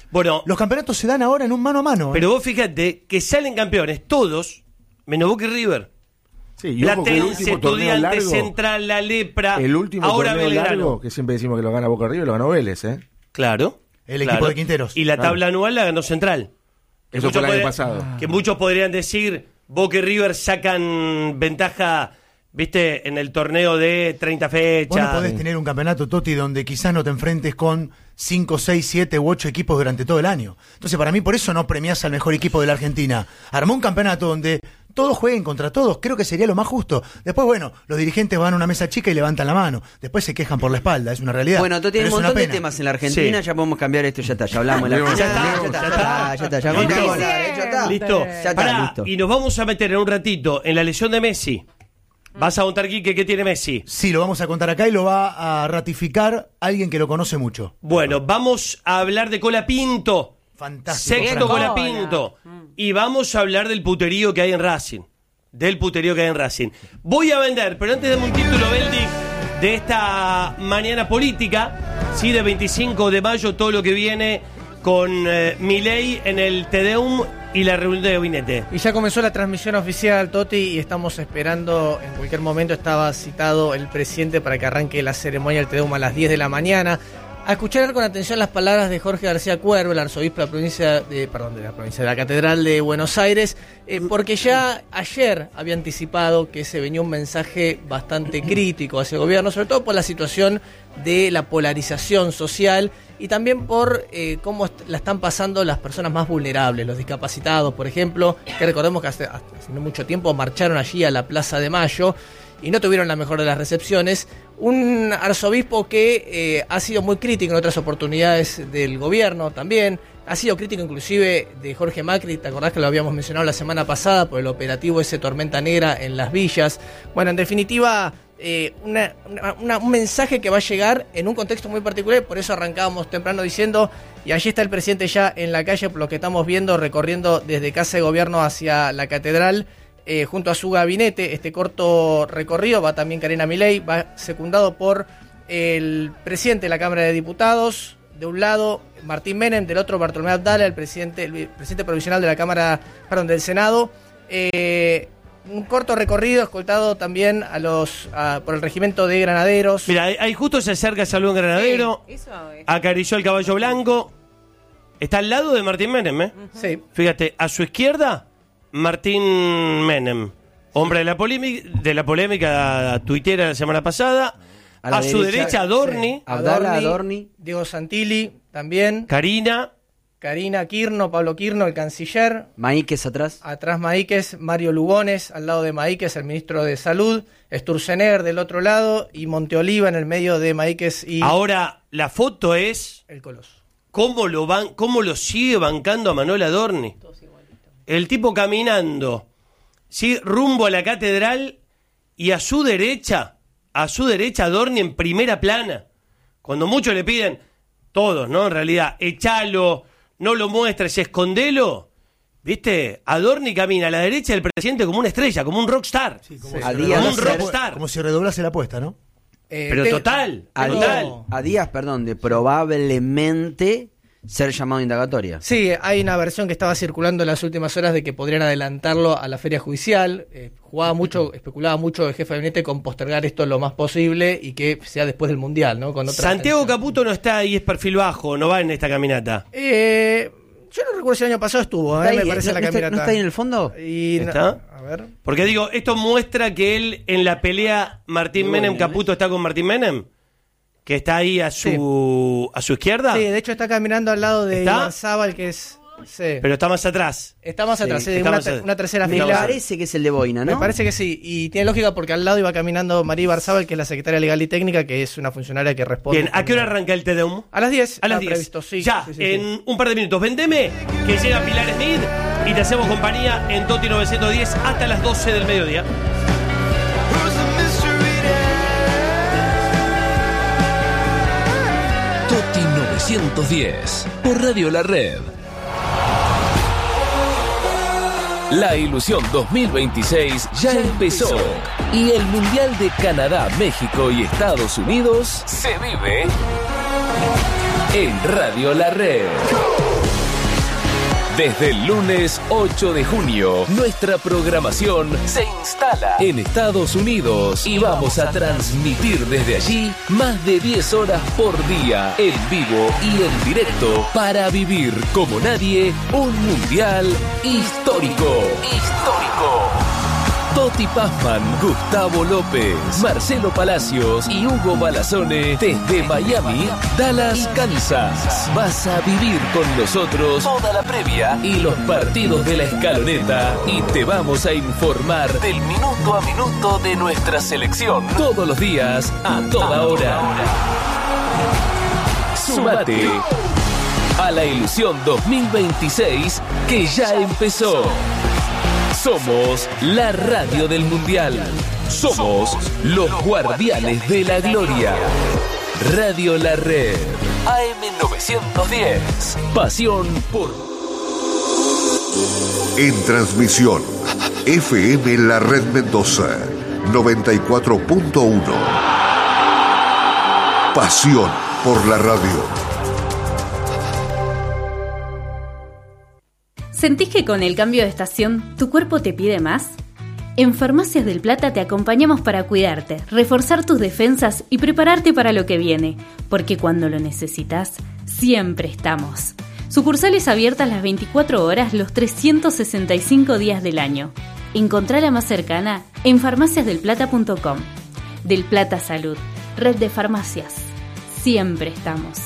Speaker 1: Bueno,
Speaker 4: los campeonatos se dan ahora en un mano a mano.
Speaker 1: Pero
Speaker 4: ¿eh?
Speaker 1: vos fíjate que salen campeones todos, menos Boca y River.
Speaker 7: Sí, y ojo que el
Speaker 1: Platense,
Speaker 7: último torneo
Speaker 1: Estudiantes,
Speaker 7: largo,
Speaker 1: Central, La Lepra,
Speaker 7: el último
Speaker 1: ahora
Speaker 7: torneo
Speaker 1: Belgrano.
Speaker 7: largo, que siempre decimos que lo gana Boca River, lo ganó Vélez, ¿eh?
Speaker 1: Claro.
Speaker 4: El
Speaker 1: claro.
Speaker 4: equipo de Quinteros.
Speaker 1: Y la
Speaker 7: Claro.
Speaker 1: tabla anual la ganó Central. Que
Speaker 7: Eso fue el año
Speaker 1: podrían-
Speaker 7: pasado.
Speaker 1: Que muchos podrían decir, Boca y River sacan ventaja, viste, en el torneo de treinta fechas.
Speaker 4: Vos no podés tener un campeonato, Toti, donde quizás no te enfrentes con cinco, seis, siete u ocho equipos durante todo el año. Entonces, para mí, por eso no premiás al mejor equipo de la Argentina. Armó un campeonato donde todos jueguen contra todos. Creo que sería lo más justo. Después, bueno, los dirigentes van a una mesa chica y levantan la mano. Después se quejan por la espalda. Es una realidad.
Speaker 2: Bueno, Toti, hay
Speaker 4: Pero
Speaker 2: un
Speaker 4: es una
Speaker 2: montón de
Speaker 4: pena.
Speaker 2: temas en la Argentina,
Speaker 1: Sí.
Speaker 2: ya podemos cambiar esto, ya está, ya hablamos. de la
Speaker 3: Ya
Speaker 2: final,
Speaker 1: está,
Speaker 2: ya
Speaker 1: ya
Speaker 2: está,
Speaker 1: está.
Speaker 2: ya está, ya
Speaker 1: Listo.
Speaker 2: contamos la- ya está.
Speaker 1: Listo.
Speaker 2: Ya está,
Speaker 1: Pará,
Speaker 2: listo.
Speaker 1: y nos vamos a meter en un ratito en la lesión de Messi. Vas a contar, Quique, qué tiene Messi.
Speaker 4: Sí, lo vamos a contar acá y lo va a ratificar alguien que lo conoce mucho.
Speaker 1: Bueno, vamos a hablar de Colapinto.
Speaker 4: Fantástico.
Speaker 1: Sexto
Speaker 5: Cola.
Speaker 1: Colapinto. Y vamos a hablar del puterío que hay en Racing. Del puterío que hay en Racing. Voy a vender, pero antes dame un título, Beldi, de esta mañana política, sí, de veinticinco de mayo, todo lo que viene con eh, Milei en el Te Deum y la reunión de gabinete.
Speaker 14: Y ya comenzó la transmisión oficial, Toti, y estamos esperando, en cualquier momento estaba citado el presidente para que arranque la ceremonia del Te Deum a las diez de la mañana. A escuchar con atención las palabras de Jorge García Cuervo, el arzobispo de la provincia de, perdón, de la provincia de la Catedral de Buenos Aires, eh, porque ya ayer había anticipado que se venía un mensaje bastante crítico hacia el gobierno, sobre todo por la situación de la polarización social y también por eh, cómo est- la están pasando las personas más vulnerables, los discapacitados, por ejemplo, que recordemos que hace, hace no mucho tiempo marcharon allí a la Plaza de Mayo y no tuvieron la mejor de las recepciones. Un arzobispo que eh, ha sido muy crítico en otras oportunidades del gobierno también, ha sido crítico inclusive de Jorge Macri, ¿te acordás que lo habíamos mencionado la semana pasada por el operativo ese Tormenta Negra en Las Villas? Bueno, en definitiva, eh, una- una- una- un mensaje que va a llegar en un contexto muy particular, por eso arrancábamos temprano diciendo, y allí está el presidente ya en la calle, por lo que estamos viendo, recorriendo desde Casa de Gobierno hacia la Catedral, Eh, junto a su gabinete. Este corto recorrido va también Karina Milei, va secundado por el presidente de la Cámara de Diputados, de un lado Martín Menem, del otro Bartolomé Abdala, el presidente, el presidente provisional de la Cámara, perdón, del Senado. Eh, un corto recorrido escoltado también a los a- por el regimiento de granaderos.
Speaker 1: Mira, ahí, ahí justo se acerca Salón Granadero,
Speaker 5: Eso es.
Speaker 1: acarició el caballo blanco, está al lado de Martín Menem, ¿eh?
Speaker 14: Sí.
Speaker 1: Fíjate, a su izquierda, Martín Menem, hombre de la polémica, de la polémica tuitera de la semana pasada.
Speaker 2: A
Speaker 1: A,
Speaker 2: la
Speaker 1: su
Speaker 2: derecha,
Speaker 1: derecha, Adorni,
Speaker 2: Abdala, Adorni.
Speaker 14: Diego Santilli también.
Speaker 1: Karina,
Speaker 14: Karina Kirno, Pablo Kirno, el canciller.
Speaker 2: Maíquez atrás.
Speaker 14: Atrás Maíquez, Mario Lugones, al lado de Maíquez, el ministro de Salud, Sturzenegger del otro lado y Monteoliva en el medio de Maíquez y
Speaker 1: ahora la foto es
Speaker 14: el Coloso.
Speaker 1: cómo lo van, cómo lo sigue bancando a Manuel Adorni. El tipo caminando, sí, rumbo a la catedral y a su derecha, a su derecha Adorni en primera plana. Cuando muchos le piden, todos, ¿no? En realidad, echalo, no lo muestres, escondelo. ¿Viste? Adorni camina a la derecha del presidente como una estrella, como un rockstar.
Speaker 4: Sí, como,
Speaker 2: Sí.
Speaker 4: si
Speaker 2: A
Speaker 4: redoblase
Speaker 2: Díaz
Speaker 1: un
Speaker 4: la apu-
Speaker 1: rockstar.
Speaker 4: como si redoblase la apuesta, ¿no?
Speaker 14: Eh,
Speaker 1: Pero
Speaker 14: te-
Speaker 1: total,
Speaker 2: A
Speaker 1: total.
Speaker 2: Díaz, a Díaz, perdón, de probablemente ser llamado a indagatoria.
Speaker 14: Sí, hay una versión que estaba circulando en las últimas horas de que podrían adelantarlo a la feria judicial. Eh, jugaba mucho, especulaba mucho el jefe de gabinete con postergar esto lo más posible y que sea después del Mundial, ¿no? Con otra
Speaker 1: Santiago
Speaker 14: atención.
Speaker 1: Caputo no está ahí, es perfil bajo, no va en esta caminata.
Speaker 14: Eh, yo no recuerdo si el año pasado estuvo,
Speaker 2: ¿Está
Speaker 14: eh,
Speaker 2: ahí?
Speaker 14: me parece
Speaker 2: ¿No-
Speaker 14: la
Speaker 2: no está-
Speaker 14: caminata.
Speaker 2: ¿No está ahí en el fondo?
Speaker 14: Y no-
Speaker 1: ¿Está?
Speaker 14: a ver.
Speaker 1: Porque digo, esto muestra que él en la pelea Martín Menem Caputo está con Martín Menem, que está ahí a su a su izquierda,
Speaker 14: Sí, de hecho está caminando al lado de
Speaker 1: ¿Está?
Speaker 14: Ibarzábal, que es... Sí.
Speaker 1: pero está más atrás.
Speaker 14: Está más atrás,
Speaker 1: Sí,
Speaker 14: sí,
Speaker 1: está
Speaker 14: una,
Speaker 1: más
Speaker 14: ter-
Speaker 1: atrás.
Speaker 14: una tercera
Speaker 2: Me
Speaker 14: fila.
Speaker 2: parece que es el de Boina, ¿no?
Speaker 14: Me parece que sí, y tiene lógica porque al lado iba caminando María Ibarzábal, que es la secretaria legal y técnica, que es una funcionaria que responde.
Speaker 1: Bien, ¿a qué hora arranca el Te Deum?
Speaker 14: A las diez.
Speaker 1: A las
Speaker 14: está
Speaker 1: diez.
Speaker 14: previsto, sí,
Speaker 1: ya,
Speaker 14: sí, sí,
Speaker 1: en
Speaker 14: sí.
Speaker 1: un par de minutos. Vendeme, que llega Pilar Smith y te hacemos compañía en Toti novecientos diez hasta las doce del mediodía.
Speaker 15: Toti novecientos diez por Radio La Red. La ilusión dos mil veintiséis ya empezó y el Mundial de Canadá, México y Estados Unidos se vive en Radio La Red. Desde el lunes ocho de junio, nuestra programación se instala en Estados Unidos y vamos a transmitir desde allí más de diez horas por día, en vivo y en directo, para vivir como nadie un mundial histórico. Histórico. Toti Pazman, Gustavo López, Marcelo Palacios y Hugo Balazone desde Miami, Dallas, Kansas. Vas a vivir con nosotros toda la previa y los partidos de la escaloneta y te vamos a informar del minuto a minuto de nuestra selección todos los días, a toda hora. Súmate a la ilusión dos mil veintiséis que ya empezó. Somos la radio del Mundial. Somos los guardianes de la gloria. Radio La Red. A M novecientos diez. Pasión por...
Speaker 16: En transmisión, F M La Red Mendoza, noventa y cuatro punto uno. Pasión por la radio.
Speaker 17: ¿Sentís que con el cambio de estación tu cuerpo te pide más? En Farmacias del Plata te acompañamos para cuidarte, reforzar tus defensas y prepararte para lo que viene, porque cuando lo necesitas, siempre estamos. Sucursales abiertas las veinticuatro horas los trescientos sesenta y cinco días del año. Encontrá la más cercana en farmacias del plata punto com. Del Plata Salud, red de farmacias. Siempre estamos.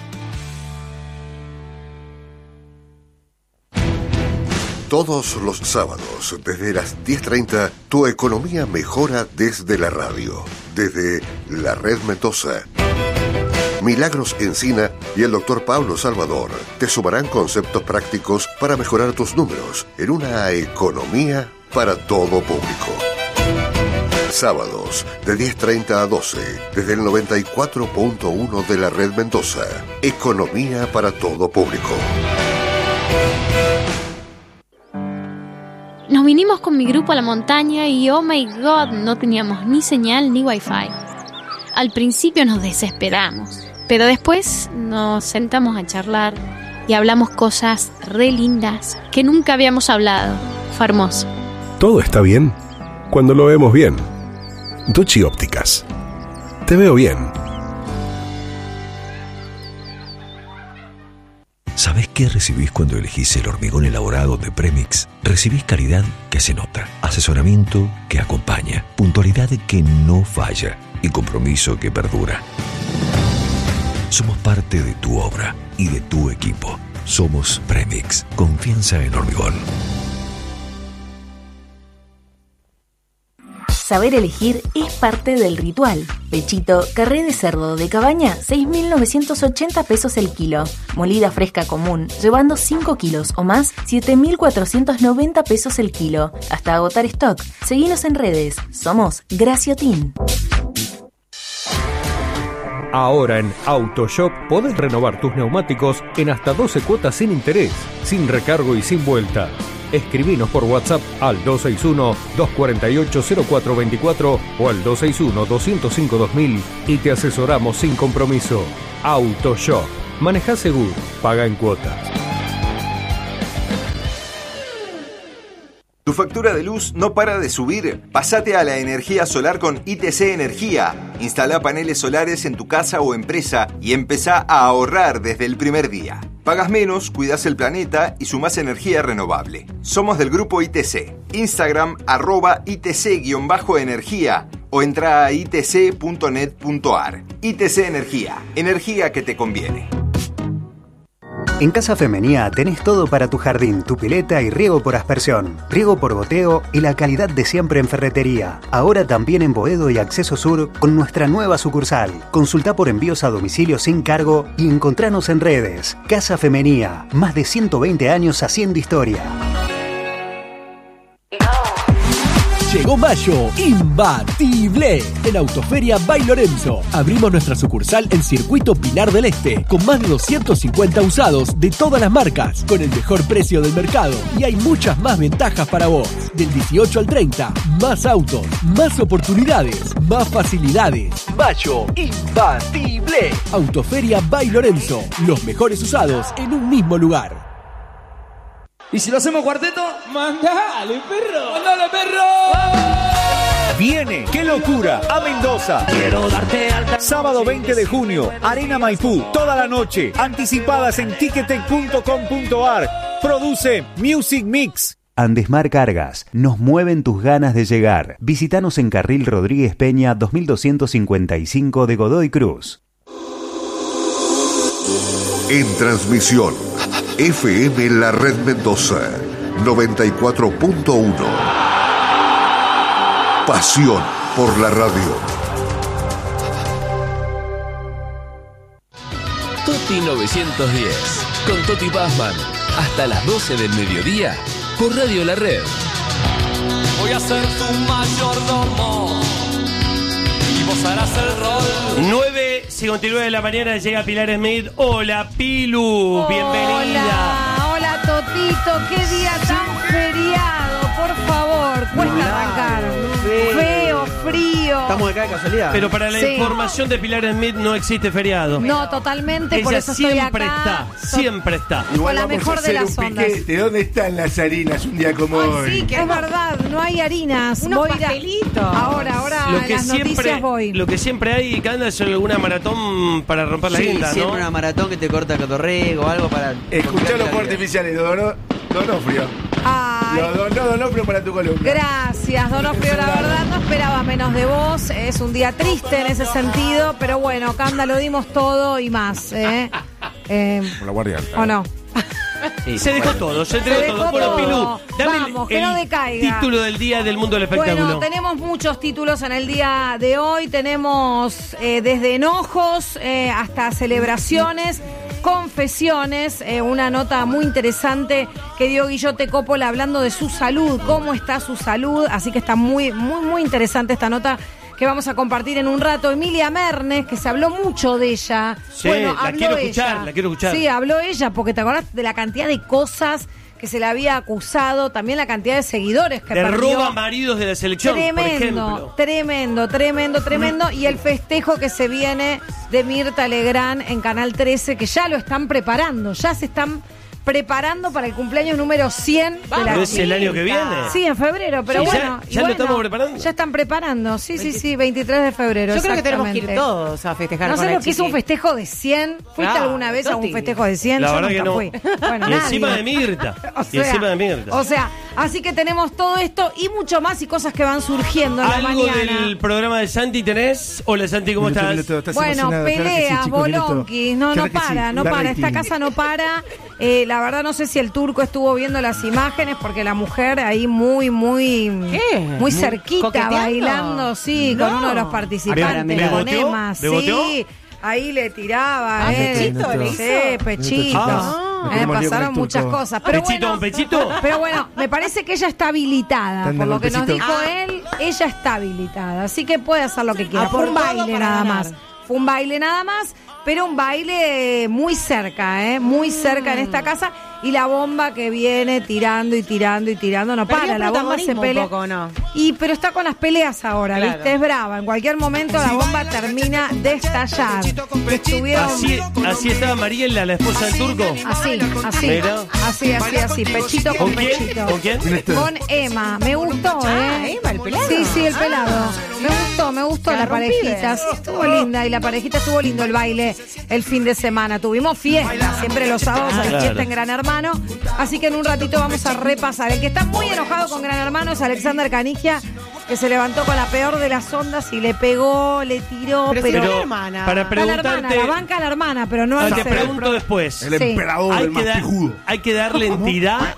Speaker 16: Todos los sábados, desde las diez treinta, tu economía mejora desde la radio, desde la Red Mendoza. Milagros Encina y el doctor Pablo Salvador te sumarán conceptos prácticos para mejorar tus números en una economía para todo público. Sábados, de diez treinta a doce, desde el noventa y cuatro punto uno de la Red Mendoza. Economía para todo público.
Speaker 18: Nos vinimos con mi grupo a la montaña y oh my god, no teníamos ni señal ni wifi. Al principio nos desesperamos, pero después nos sentamos a charlar y hablamos cosas re lindas que nunca habíamos hablado. Fue hermoso.
Speaker 19: Todo está bien cuando lo vemos bien. Duchi Ópticas. Te veo bien.
Speaker 20: ¿Sabés qué recibís cuando elegís el hormigón elaborado de Premix? Recibís calidad que se nota, asesoramiento que acompaña, puntualidad que no falla y compromiso que perdura. Somos parte de tu obra y de tu equipo. Somos Premix. Confianza en hormigón.
Speaker 21: Saber elegir es parte del ritual. Pechito, carré de cerdo de cabaña, seis mil novecientos ochenta pesos el kilo. Molida fresca común, llevando cinco kilos o más, siete mil cuatrocientos noventa pesos el kilo. Hasta agotar stock. Seguinos en redes. Somos Graciotin.
Speaker 22: Ahora en AutoShop podés renovar tus neumáticos en hasta doce cuotas sin interés, sin recargo y sin vuelta. Escribinos por WhatsApp al dos seis uno, dos cuatro ocho, cero cuatro dos cuatro o al dos seis uno, dos cero cinco, dos mil y te asesoramos sin compromiso. AutoShop. Manejá seguro, paga en cuotas.
Speaker 23: ¿Tu factura de luz no para de subir? Pásate a la energía solar con I T C Energía. Instala paneles solares en tu casa o empresa y empezá a ahorrar desde el primer día. Pagas menos, cuidas el planeta y sumás energía renovable. Somos del grupo I T C. Instagram arroba I T C-energía o entra a i t c punto net punto a r. I T C Energía. Energía que te conviene.
Speaker 24: En Casa Femenía tenés todo para tu jardín, tu pileta y riego por aspersión, riego por goteo y la calidad de siempre en ferretería. Ahora también en Boedo y Acceso Sur con nuestra nueva sucursal. Consulta por envíos a domicilio sin cargo y encontranos en redes. Casa Femenía, más de ciento veinte años haciendo historia.
Speaker 25: Llegó mayo, imbatible, en Autoferia by Lorenzo. Abrimos nuestra sucursal en Circuito Pilar del Este, con más de doscientos cincuenta usados de todas las marcas, con el mejor precio del mercado. Y hay muchas más ventajas para vos. Del dieciocho al treinta, más autos, más oportunidades, más facilidades. Mayo, imbatible. Autoferia by Lorenzo, los mejores usados en un mismo lugar.
Speaker 6: ¿Y si lo hacemos cuarteto?
Speaker 8: ¡Mandale, perro!
Speaker 6: ¡Mandale, perro!
Speaker 8: Viene, qué locura, a Mendoza.
Speaker 6: Quiero darte alta.
Speaker 8: Sábado veinte de junio, Arena Maipú, toda la noche. Anticipadas en ticketek punto com punto ar. Produce Music Mix.
Speaker 24: Andesmar Cargas, nos mueven tus ganas de llegar. Visítanos en Carril Rodríguez Peña dos mil doscientos cincuenta y cinco de Godoy Cruz.
Speaker 16: En transmisión, F M La Red Mendoza, noventa y cuatro punto uno. Pasión por la radio.
Speaker 15: Toti novecientos diez, con Toti Pazman, hasta las doce del mediodía, por Radio La Red.
Speaker 6: Voy a ser tu mayordomo y vos harás el rol.
Speaker 1: nueve cincuenta y nueve de la mañana llega Pilar Smith. Hola, Pilu, bienvenida.
Speaker 9: Hola, hola, Totito, qué día tan feriado, por favor, cuesta arrancar. Feo, frío.
Speaker 2: Estamos acá de casualidad.
Speaker 1: Pero para la
Speaker 9: Sí.
Speaker 1: información de Pilar Smith no existe feriado.
Speaker 9: No, totalmente, por
Speaker 1: Ella
Speaker 9: eso estoy
Speaker 1: siempre
Speaker 9: acá.
Speaker 1: está, siempre está.
Speaker 9: Con la mejor de las ondas.
Speaker 7: ¿Dónde están las harinas un día como hoy?
Speaker 9: Sí, que es verdad, no hay harinas.
Speaker 5: Unos
Speaker 9: Voy a ir a-
Speaker 5: pastelitos.
Speaker 9: Ahora, ahora
Speaker 1: Lo que
Speaker 9: las
Speaker 1: siempre,
Speaker 9: noticias voy.
Speaker 1: lo que siempre hay, Canda, es alguna maratón para romper la
Speaker 2: Sí,
Speaker 1: guinda,
Speaker 2: siempre
Speaker 1: ¿no?
Speaker 2: una maratón que te corta cotorrego o algo para...
Speaker 7: Escuchá los fuegos artificiales, Dono- Donofrio.
Speaker 9: Ay,
Speaker 7: Lo donó Donofrio para tu columna.
Speaker 9: gracias, Donofrio, la verdad no esperaba menos de vos. Es un día triste en ese sentido, pero bueno, Canda, lo dimos todo y más. ¿eh? Eh,
Speaker 3: Con la guardia alta.
Speaker 9: ¿O no?
Speaker 1: Sí, se dejó todo, se entregó
Speaker 9: Se dejó
Speaker 1: todo. Bueno,
Speaker 9: todo.
Speaker 1: Pilu, dame el-
Speaker 9: Vamos, que
Speaker 1: el
Speaker 9: no decaiga.
Speaker 1: título del día del mundo del espectáculo.
Speaker 9: Bueno, tenemos muchos títulos en el día de hoy. Tenemos eh, desde enojos eh, hasta celebraciones, confesiones. Eh, una nota muy interesante que dio Guillote Coppola hablando de su salud, cómo está su salud. Así que está muy, muy, muy interesante esta nota que vamos a compartir en un rato. Emilia Mernes, que se habló mucho de ella.
Speaker 1: Sí,
Speaker 9: bueno,
Speaker 1: la
Speaker 9: habló
Speaker 1: quiero
Speaker 9: ella.
Speaker 1: escuchar, la quiero escuchar.
Speaker 9: Sí, habló ella, porque te acordás de la cantidad de cosas que se le había acusado, también la cantidad de seguidores que
Speaker 1: Le
Speaker 9: perdió.
Speaker 1: roba maridos de la selección, por
Speaker 9: Tremendo,
Speaker 1: ejemplo.
Speaker 9: tremendo, tremendo, tremendo. Y el festejo que se viene de Mirta Legrand en Canal trece, que ya lo están preparando, ya se están preparando para el cumpleaños número cien de la
Speaker 1: ¿Pero es el año que viene?
Speaker 9: Sí, en febrero, pero
Speaker 1: Sí, ya-
Speaker 9: bueno. y
Speaker 1: ya lo
Speaker 9: bueno,
Speaker 1: estamos preparando.
Speaker 9: Ya están preparando, sí, sí, sí, veintitrés de febrero.
Speaker 5: Yo creo que tenemos que ir
Speaker 9: exactamente.
Speaker 5: todos a festejar
Speaker 9: No
Speaker 5: con
Speaker 9: sé
Speaker 5: el
Speaker 9: lo que es un
Speaker 5: chiqui.
Speaker 9: festejo de cien. ¿Fuiste
Speaker 5: Claro,
Speaker 9: alguna vez a un
Speaker 5: Toti.
Speaker 9: festejo de cien?
Speaker 1: La
Speaker 9: Yo
Speaker 1: verdad
Speaker 9: nunca
Speaker 1: que no.
Speaker 9: fui. Bueno,
Speaker 1: Y
Speaker 9: nadie.
Speaker 1: encima de Mirta.
Speaker 9: O
Speaker 1: y
Speaker 9: sea,
Speaker 1: encima de Mirta.
Speaker 9: O sea, así que tenemos todo esto y mucho más y cosas que van surgiendo en la
Speaker 1: ¿Algo
Speaker 9: mañana.
Speaker 1: del programa de Santi tenés? Hola, Santi, ¿cómo
Speaker 7: Minuto,
Speaker 1: estás?
Speaker 7: minuto, estás
Speaker 9: Bueno,
Speaker 7: emocionado. Claro que sí,
Speaker 9: peleas,
Speaker 7: chicos, minuto.
Speaker 9: bolonquis, no,
Speaker 7: Claro
Speaker 9: no
Speaker 7: que sí,
Speaker 9: para, no
Speaker 7: da
Speaker 9: para,
Speaker 7: rating.
Speaker 9: esta casa no para. Eh, la verdad no sé si el turco estuvo viendo las imágenes porque la mujer ahí muy, muy,
Speaker 5: ¿Qué?
Speaker 9: muy cerquita
Speaker 5: ¿Coqueteando?
Speaker 9: bailando, sí,
Speaker 5: No.
Speaker 9: con uno de los participantes,
Speaker 1: ¿Me
Speaker 9: con
Speaker 1: boteó?
Speaker 9: Emma,
Speaker 1: ¿Me boteó?
Speaker 9: sí. Ahí le tiraba,
Speaker 5: Ah,
Speaker 9: eh.
Speaker 5: pechito le
Speaker 9: Sí,
Speaker 5: hizo.
Speaker 9: pechito.
Speaker 7: Ah.
Speaker 9: Eh,
Speaker 7: Me
Speaker 9: pasaron
Speaker 7: con el
Speaker 9: muchas
Speaker 7: turco.
Speaker 9: cosas. Pero
Speaker 1: ¿Pechito
Speaker 9: bueno,
Speaker 1: con pechito?
Speaker 9: pero bueno, me parece que ella está habilitada.
Speaker 7: Tan
Speaker 9: Por lo que nos
Speaker 7: golpecito.
Speaker 9: dijo
Speaker 5: Ah.
Speaker 9: él, ella está habilitada. Así que puede hacer lo que quiera.
Speaker 5: A
Speaker 9: Fue
Speaker 5: por
Speaker 9: un
Speaker 5: todo
Speaker 9: baile
Speaker 5: para
Speaker 9: nada
Speaker 5: ganar.
Speaker 9: más. Fue un baile nada más, pero un baile muy cerca, ¿eh? Muy cerca en esta casa. Y la bomba que viene tirando y tirando y tirando no
Speaker 5: Perdió
Speaker 9: para. La bomba se
Speaker 5: protagonismo un
Speaker 9: pelea.
Speaker 5: poco, ¿no?
Speaker 9: Y pero está con las peleas ahora,
Speaker 5: Claro.
Speaker 9: ¿viste? Es brava. En cualquier momento la bomba termina de estallar. Estuvieron
Speaker 1: Así, así estaba Mariela, la esposa del turco.
Speaker 9: así, así.
Speaker 1: Mira.
Speaker 9: Así, así, así. Pechito con
Speaker 1: ¿Con quién?
Speaker 9: pechito.
Speaker 1: ¿Con quién?
Speaker 9: Con Emma. Me gustó, ¿eh?
Speaker 5: Ah, Emma, el pelado.
Speaker 9: Sí, sí, el pelado. Me gustó, me gustó la
Speaker 5: Carrón pibe.
Speaker 9: parejita. Sí, estuvo linda. Y la parejita estuvo lindo el baile el fin de semana. Tuvimos fiesta. Siempre los sábados hay
Speaker 1: Claro.
Speaker 9: fiesta en Gran Hermano. Así que en un ratito vamos a repasar. El que está muy enojado con Gran Hermano es Alexander Canigia, que se levantó con la peor de las ondas y le pegó, le tiró.
Speaker 5: Pero,
Speaker 9: Pero,
Speaker 5: si
Speaker 1: Pero
Speaker 5: la hermana.
Speaker 1: para
Speaker 9: a la hermana,
Speaker 1: preguntarte,
Speaker 9: la banca a la hermana, pero no
Speaker 1: ah,
Speaker 9: al
Speaker 1: te
Speaker 9: ser-
Speaker 1: pregunto después.
Speaker 3: El
Speaker 9: Sí.
Speaker 3: emperador
Speaker 1: ¿Hay
Speaker 3: del
Speaker 1: que, dar-
Speaker 3: mastijudo.
Speaker 1: ¿Hay que darle entidad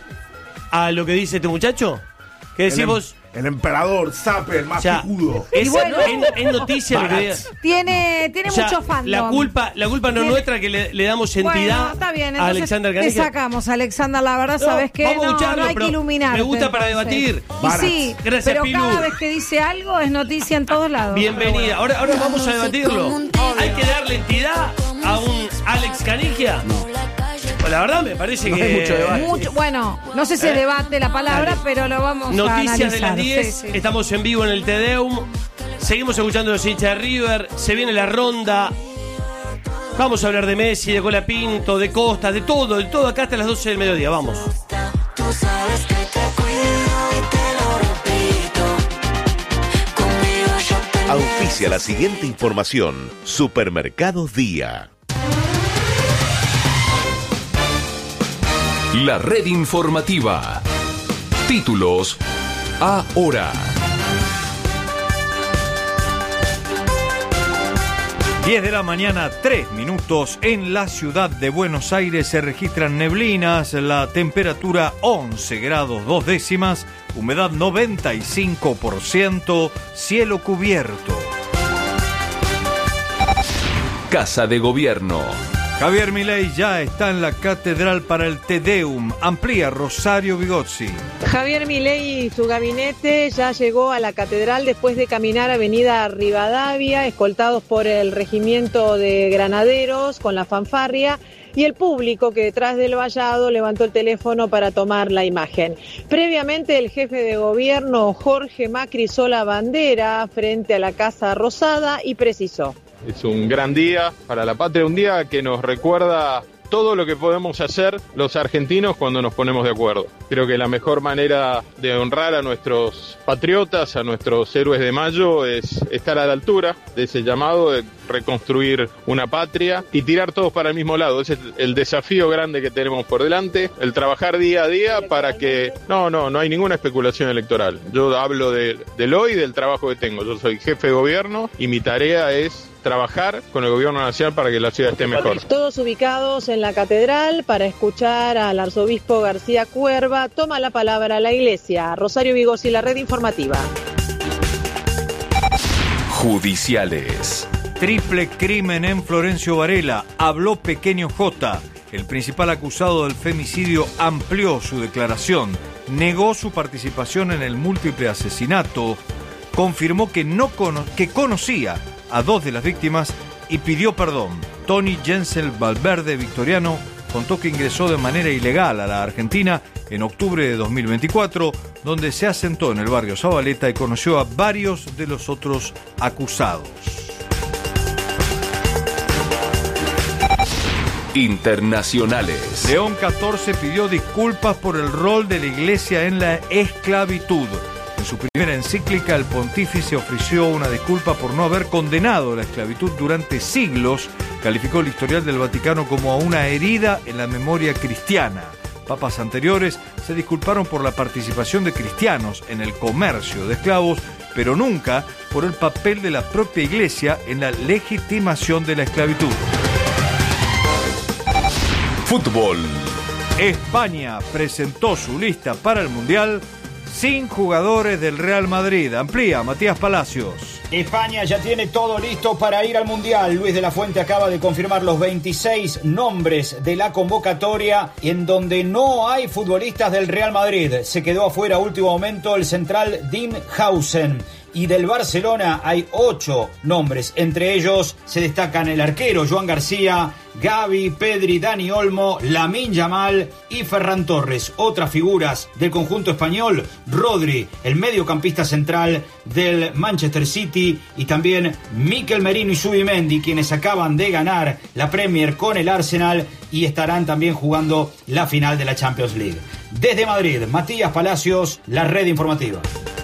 Speaker 1: a lo que dice este muchacho? ¿Qué decís
Speaker 3: El, em-
Speaker 1: vos?
Speaker 3: el emperador, Zape, el
Speaker 1: O sea,
Speaker 3: mastijudo.
Speaker 1: es,
Speaker 9: Y bueno.
Speaker 1: es- es noticia lo que
Speaker 3: Barat.
Speaker 1: digas.
Speaker 9: Tiene, tiene
Speaker 1: O sea,
Speaker 9: mucho fandom.
Speaker 1: la culpa, la culpa no es
Speaker 9: Tiene-
Speaker 1: nuestra que le, le damos entidad
Speaker 9: Bueno, está bien,
Speaker 1: a
Speaker 9: entonces
Speaker 1: Alexander
Speaker 9: te
Speaker 1: Canigia.
Speaker 9: sacamos, Alexander, la verdad,
Speaker 1: No,
Speaker 9: ¿sabes qué?
Speaker 1: vamos a
Speaker 9: No,
Speaker 1: escucharlo,
Speaker 9: no hay
Speaker 1: pero
Speaker 9: que iluminarte.
Speaker 1: me gusta para
Speaker 9: entonces.
Speaker 1: debatir.
Speaker 9: Y
Speaker 3: Barat.
Speaker 9: sí,
Speaker 1: Gracias,
Speaker 9: pero
Speaker 1: Pilu.
Speaker 9: cada vez que dice algo es noticia en todos lados.
Speaker 1: Bienvenida. Ahora, ahora vamos a debatirlo. ¿Hay que darle entidad a un Alex Canigia? Pues la verdad me parece
Speaker 2: No
Speaker 1: que...
Speaker 2: hay mucho debate.
Speaker 9: Mucho, bueno, no sé si es
Speaker 1: ¿Eh?
Speaker 9: debate la palabra,
Speaker 1: Dale.
Speaker 9: pero lo vamos a
Speaker 1: Noticias
Speaker 9: analizar.
Speaker 1: de las diez,
Speaker 9: Sí, sí.
Speaker 1: estamos en vivo en el Tedeum. Seguimos escuchando los hinchas de River. Se viene la ronda. Vamos a hablar de Messi, de Colapinto, de Costa, de todo, de todo acá hasta las doce del mediodía. Vamos.
Speaker 6: tú sabes que te cuido y te lo repito. Conmigo yo te
Speaker 4: Auspicia la siguiente información. Supermercados Día.
Speaker 15: La red informativa. Títulos ahora.
Speaker 8: diez de la mañana, tres minutos. En la ciudad de Buenos Aires se registran neblinas, la temperatura once grados dos décimas, humedad noventa y cinco por ciento, cielo cubierto.
Speaker 15: Casa de Gobierno.
Speaker 8: Javier Milei ya está en la catedral para el Te Deum. Amplía Rosario Vigozzi.
Speaker 10: Javier Milei y su gabinete ya llegó a la catedral después de caminar Avenida Rivadavia, escoltados por el regimiento de granaderos con la fanfarria y el público que detrás del vallado levantó el teléfono para tomar la imagen. Previamente el jefe de gobierno Jorge Macri izó la bandera frente a la Casa Rosada y precisó:
Speaker 11: es un gran día para la patria, un día que nos recuerda todo lo que podemos hacer los argentinos cuando nos ponemos de acuerdo. Creo que la mejor manera de honrar a nuestros patriotas, a nuestros héroes de mayo, es estar a la altura de ese llamado de reconstruir una patria y tirar todos para el mismo lado. Ese es el desafío grande que tenemos por delante, el trabajar día a día para que... No, no, no hay ninguna especulación electoral. Yo hablo de, del hoy y del trabajo que tengo. Yo soy jefe de gobierno y mi tarea es trabajar con el gobierno nacional para que la ciudad esté mejor.
Speaker 10: Todos ubicados en la catedral para escuchar al arzobispo García Cuerva. Toma la palabra la iglesia. Rosario Vigozzi, la red informativa.
Speaker 15: Judiciales.
Speaker 8: Triple crimen en Florencio Varela. Habló Pequeño J. El principal acusado del femicidio amplió su declaración. Negó su participación en el múltiple asesinato. Confirmó que, no cono- que conocía a dos de las víctimas y pidió perdón. Tony Jensel Valverde, victoriano, contó que ingresó de manera ilegal a la Argentina en octubre de dos mil veinticuatro, donde se asentó en el barrio Zabaleta y conoció a varios de los otros acusados.
Speaker 15: Internacionales.
Speaker 8: León catorce pidió disculpas por el rol de la Iglesia en la esclavitud. En su primera encíclica, el pontífice ofreció una disculpa por no haber condenado la esclavitud durante siglos. Calificó el historial del Vaticano como una herida en la memoria cristiana. Papas anteriores se disculparon por la participación de cristianos en el comercio de esclavos, pero nunca por el papel de la propia Iglesia en la legitimación de la esclavitud.
Speaker 15: Fútbol.
Speaker 8: España presentó su lista para el Mundial sin jugadores del Real Madrid. Amplía Matías Palacios.
Speaker 12: España ya tiene todo listo para ir al Mundial. Luis de la Fuente acaba de confirmar los veintiséis nombres de la convocatoria en donde no hay futbolistas del Real Madrid. Se quedó afuera a último momento el central Dean Hausen. Y del Barcelona hay ocho nombres. Entre ellos se destacan el arquero Joan García, Gavi, Pedri, Dani Olmo, Lamine Yamal y Ferran Torres. Otras figuras del conjunto español: Rodri, el mediocampista central del Manchester City, y también Mikel Merino y Zubimendi, quienes acaban de ganar la Premier con el Arsenal y estarán también jugando la final de la Champions League. Desde Madrid, Matías Palacios, la red informativa.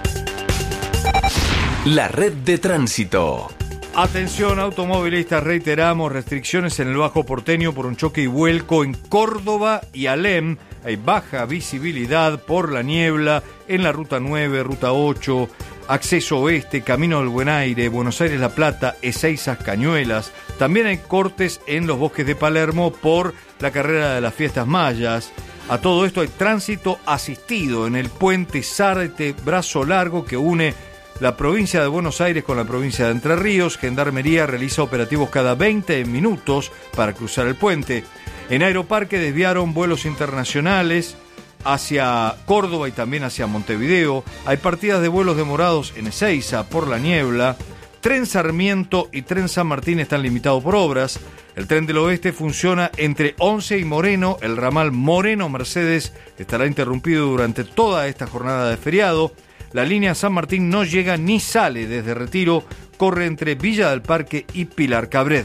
Speaker 15: La red de tránsito.
Speaker 8: Atención automovilistas, reiteramos restricciones en el Bajo Porteño por un choque y vuelco en Córdoba y Alem. Hay baja visibilidad por la niebla en la ruta nueve, ruta ocho, acceso oeste, Camino del Buen Aire, Buenos Aires La Plata, Ezeiza, Cañuelas. También hay cortes en los bosques de Palermo por la carrera de las fiestas mayas. A todo esto hay tránsito asistido en el puente Zárate Brazo Largo que une la provincia de Buenos Aires con la provincia de Entre Ríos. Gendarmería realiza operativos cada veinte minutos para cruzar el puente. En Aeroparque desviaron vuelos internacionales hacia Córdoba y también hacia Montevideo. Hay partidas de vuelos demorados en Ezeiza por la niebla. Tren Sarmiento y Tren San Martín están limitados por obras. El Tren del Oeste funciona entre Once y Moreno. El ramal Moreno-Mercedes estará interrumpido durante toda esta jornada de feriado. La línea San Martín no llega ni sale desde Retiro, corre entre Villa del Parque y Pilar Cabred.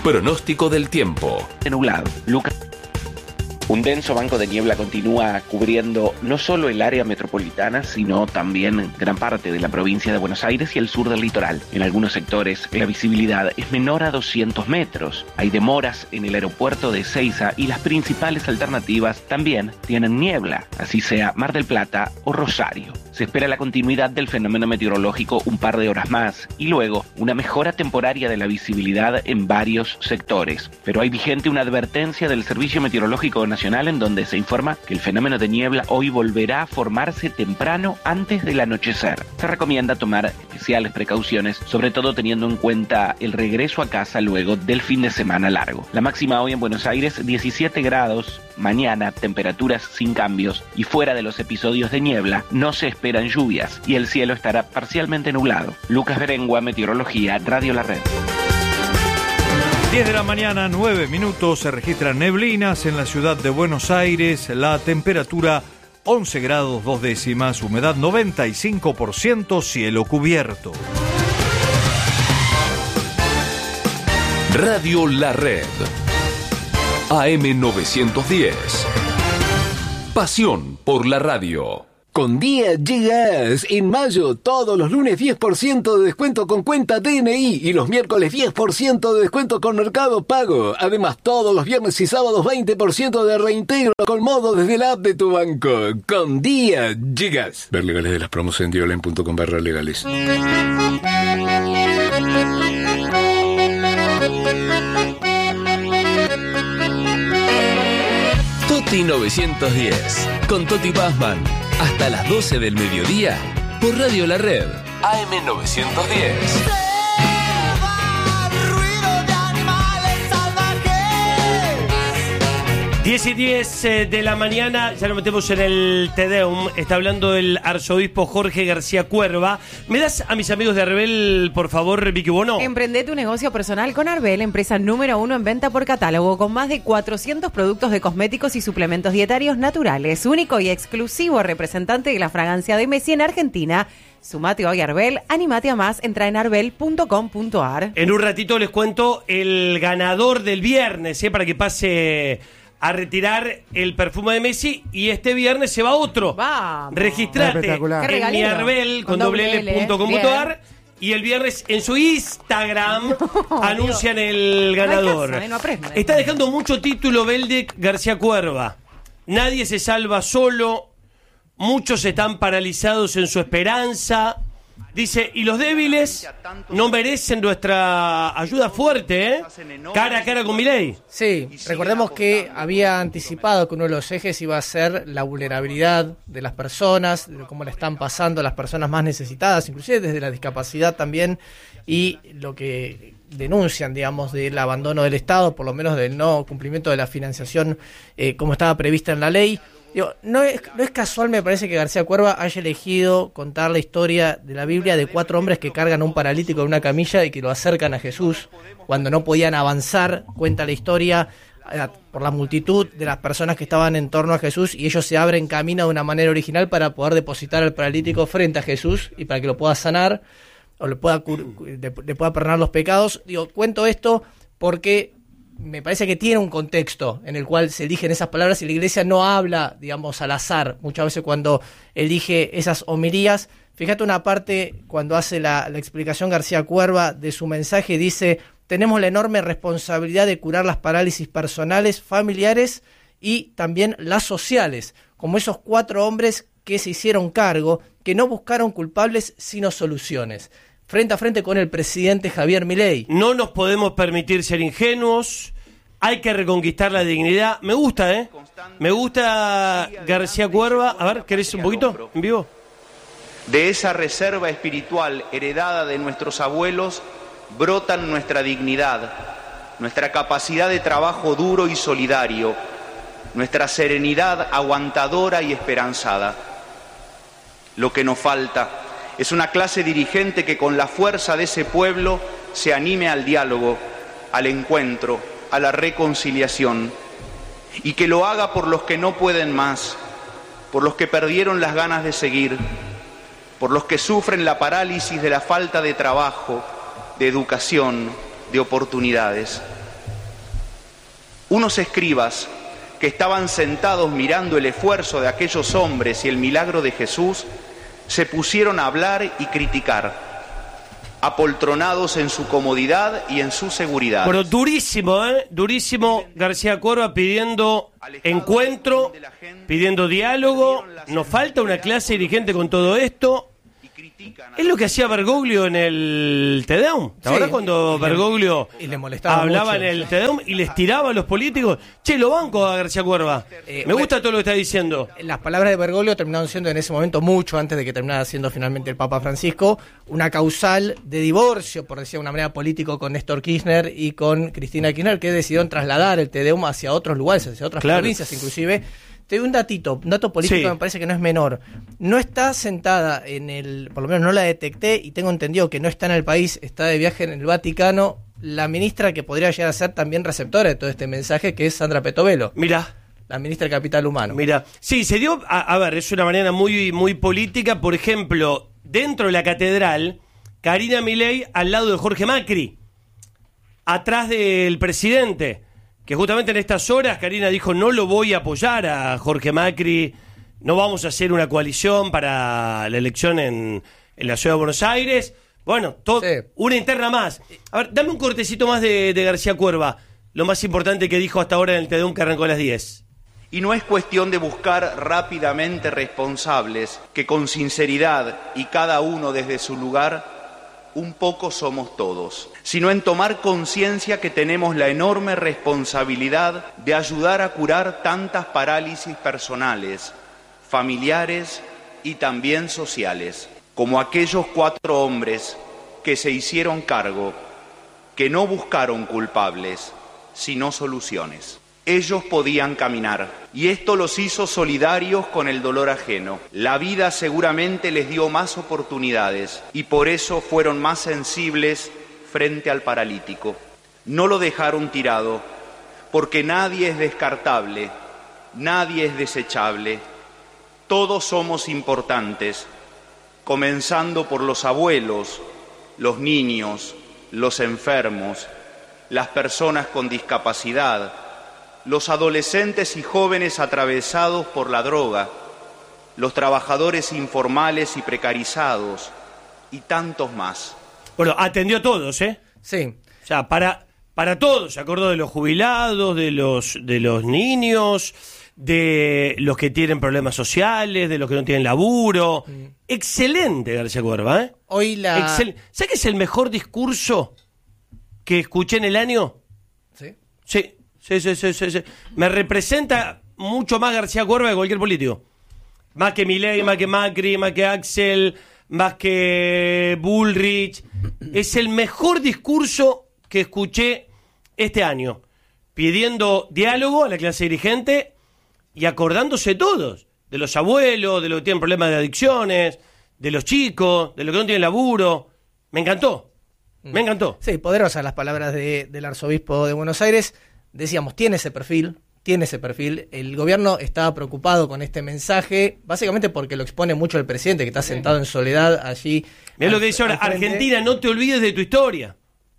Speaker 15: Pronóstico del tiempo.
Speaker 13: Nublado. Lucas. Un denso banco de niebla continúa cubriendo no solo el área metropolitana, sino también gran parte de la provincia de Buenos Aires y el sur del litoral. En algunos sectores la visibilidad es menor a doscientos metros. Hay demoras en el aeropuerto de Ezeiza y las principales alternativas también tienen niebla, así sea Mar del Plata o Rosario. Se espera la continuidad del fenómeno meteorológico un par de horas más y luego una mejora temporaria de la visibilidad en varios sectores. Pero hay vigente una advertencia del Servicio Meteorológico Nacional en donde se informa que el fenómeno de niebla hoy volverá a formarse temprano antes del anochecer. Se recomienda tomar especiales precauciones, sobre todo teniendo en cuenta el regreso a casa luego del fin de semana largo. La máxima hoy en Buenos Aires, diecisiete grados. Mañana, temperaturas sin cambios y fuera de los episodios de niebla, no se esperan lluvias y el cielo estará parcialmente nublado. Lucas Berengua, Meteorología, Radio La Red.
Speaker 8: diez de la mañana, nueve minutos, se registran neblinas en la ciudad de Buenos Aires, la temperatura once grados dos décimas, humedad noventa y cinco por ciento, cielo cubierto.
Speaker 15: Radio La Red. A M novecientos diez. Pasión por la radio.
Speaker 25: Con Día Llegas, en mayo, todos los lunes diez por ciento de descuento con cuenta D N I y los miércoles diez por ciento de descuento con Mercado Pago. Además, todos los viernes y sábados veinte por ciento de reintegro con modo desde la app de tu banco. Con Día Llegas.
Speaker 14: Ver legales de las promos en diolen punto com barra legales.
Speaker 15: Toti novecientos diez, con Toti Pazman, hasta las doce del mediodía, por Radio La Red, A M novecientos diez.
Speaker 1: diez y diez de la mañana, ya nos metemos en el Te Deum. Está hablando el arzobispo Jorge García Cuerva. ¿Me das a mis amigos de Arbel, por favor, Vicky Bono?
Speaker 5: Emprende tu negocio personal con Arbel, empresa número uno en venta por catálogo, con más de cuatrocientos productos de cosméticos y suplementos dietarios naturales. Único y exclusivo representante de la fragancia de Messi en Argentina. Sumate hoy a Arbel, animate a más, entra en arbel punto com punto ar.
Speaker 1: En un ratito les cuento el ganador del viernes, ¿eh? Para que pase a retirar el perfume de Messi, y este viernes se va otro.
Speaker 5: Vamos.
Speaker 1: Registrate en mi Arbel con doble L punto com punto ar y el viernes en su Instagram no, anuncian Dios. El ganador. No casa, no Está dejando mucho título Beldek García Cuerva. Nadie se salva solo, muchos están paralizados en su esperanza. Dice, y los débiles no merecen nuestra ayuda fuerte, ¿eh? Cara a cara con Milei.
Speaker 17: Sí, recordemos que había anticipado que uno de los ejes iba a ser la vulnerabilidad de las personas, de cómo le están pasando a las personas más necesitadas, inclusive desde la discapacidad también, y lo que denuncian, digamos, del abandono del Estado, por lo menos del no cumplimiento de la financiación eh, como estaba prevista en la ley. Digo, no es, no es casual, me parece, que García Cuerva haya elegido contar la historia de la Biblia de cuatro hombres que cargan a un paralítico en una camilla y que lo acercan a Jesús cuando no podían avanzar. Cuenta la historia eh, por la multitud de las personas que estaban en torno a Jesús, y ellos se abren camino de una manera original para poder depositar al paralítico frente a Jesús y para que lo pueda sanar o le pueda, cur- le, le pueda perdonar los pecados. Digo, cuento esto porque me parece que tiene un contexto en el cual se eligen esas palabras y la iglesia no habla, digamos, al azar. Muchas veces cuando elige esas homilías, fíjate una parte cuando hace la, la explicación García Cuerva de su mensaje, dice: tenemos la enorme responsabilidad de curar las parálisis personales, familiares y también las sociales, como esos cuatro hombres que se hicieron cargo, que no buscaron culpables sino soluciones. Frente a frente con el presidente Javier Milei.
Speaker 1: No nos podemos permitir ser ingenuos, hay que reconquistar la dignidad. Me gusta, ¿eh? Me gusta García Cuerva. A ver, ¿querés un poquito en vivo?
Speaker 18: De esa reserva espiritual heredada de nuestros abuelos brotan nuestra dignidad, nuestra capacidad de trabajo duro y solidario, nuestra serenidad aguantadora y esperanzada. Lo que nos falta es una clase dirigente que con la fuerza de ese pueblo se anime al diálogo, al encuentro, a la reconciliación, y que lo haga por los que no pueden más, por los que perdieron las ganas de seguir, por los que sufren la parálisis de la falta de trabajo, de educación, de oportunidades. Unos escribas que estaban sentados mirando el esfuerzo de aquellos hombres y el milagro de Jesús, se pusieron a hablar y criticar, apoltronados en su comodidad y en su seguridad.
Speaker 1: Pero durísimo, ¿eh? Durísimo García Cuerva pidiendo encuentro, pidiendo diálogo. Nos falta una clase dirigente con todo esto. Es lo que hacía Bergoglio en el Te Deum. ¿Te acuerdas
Speaker 17: Sí.
Speaker 1: cuando
Speaker 17: Y le-
Speaker 1: Bergoglio
Speaker 17: y le molestaba
Speaker 1: hablaba
Speaker 17: mucho.
Speaker 1: en el Te Deum y les tiraba a los políticos? Che, lo banco a García Cuerva.
Speaker 17: Eh,
Speaker 1: Me gusta
Speaker 17: bueno,
Speaker 1: todo lo que está diciendo.
Speaker 17: Las palabras de Bergoglio terminaron siendo en ese momento, mucho antes de que terminara siendo finalmente el Papa Francisco, una causal de divorcio, por decir de una manera, político con Néstor Kirchner y con Cristina Kirchner, que decidieron trasladar el Te Deum hacia otros lugares, hacia otras
Speaker 1: Claro.
Speaker 17: provincias inclusive. Te doy un datito, un dato político
Speaker 1: Sí.
Speaker 17: que me parece que no es menor. No está sentada en el, por lo menos no la detecté y tengo entendido que no está en el país, está de viaje en el Vaticano, la ministra que podría llegar a ser también receptora de todo este mensaje, que es Sandra Petovelo.
Speaker 1: Mira.
Speaker 17: La ministra del Capital Humano.
Speaker 1: Mira, sí, se dio, a, a ver, es una manera muy, muy política. Por ejemplo, dentro de la catedral, Karina Milei al lado de Jorge Macri, atrás del presidente, que justamente en estas horas Karina dijo, no lo voy a apoyar a Jorge Macri, no vamos a hacer una coalición para la elección en, en la ciudad de Buenos Aires. Bueno, todo, una interna más. A ver, dame un cortecito más de, de García Cuerva, lo más importante que dijo hasta ahora en el Te Deum, que arrancó a las diez.
Speaker 18: Y no es cuestión de buscar rápidamente responsables, que con sinceridad y cada uno desde su lugar, un poco somos todos, sino en tomar conciencia que tenemos la enorme responsabilidad de ayudar a curar tantas parálisis personales, familiares y también sociales, como aquellos cuatro hombres que se hicieron cargo, que no buscaron culpables, sino soluciones. Ellos podían caminar, y esto los hizo solidarios con el dolor ajeno. La vida seguramente les dio más oportunidades, y por eso fueron más sensibles frente al paralítico. No lo dejaron tirado, porque nadie es descartable, nadie es desechable. Todos somos importantes, comenzando por los abuelos, los niños, los enfermos, las personas con discapacidad, los adolescentes y jóvenes atravesados por la droga, los trabajadores informales y precarizados, y tantos más.
Speaker 1: Bueno, atendió a todos, ¿eh?
Speaker 17: Sí.
Speaker 1: O sea, para, para todos, se acordó de los jubilados, de los, de los niños, de los que tienen problemas sociales, de los que no tienen laburo. Mm. Excelente, García Cuerva, ¿eh?
Speaker 17: Hoy la...
Speaker 1: Excel... ¿Sabes qué es el mejor discurso que escuché en el año?
Speaker 17: Sí.
Speaker 1: Sí. Sí, sí, sí, sí, sí. Me representa mucho más García Cuerva que cualquier político. Más que Milei, más que Macri, más que Axel, más que Bullrich. Es el mejor discurso que escuché este año. Pidiendo diálogo a la clase dirigente y acordándose todos. De los abuelos, de los que tienen problemas de adicciones, de los chicos, de los que no tienen laburo. Me encantó. Me encantó.
Speaker 17: Sí, poderosas las palabras de, del arzobispo de Buenos Aires. Decíamos, tiene ese perfil, tiene ese perfil. El gobierno estaba preocupado con este mensaje, básicamente porque lo expone mucho el presidente, que está sentado en soledad allí.
Speaker 1: Mirá lo que dice ahora, Argentina, no te olvides de tu historia.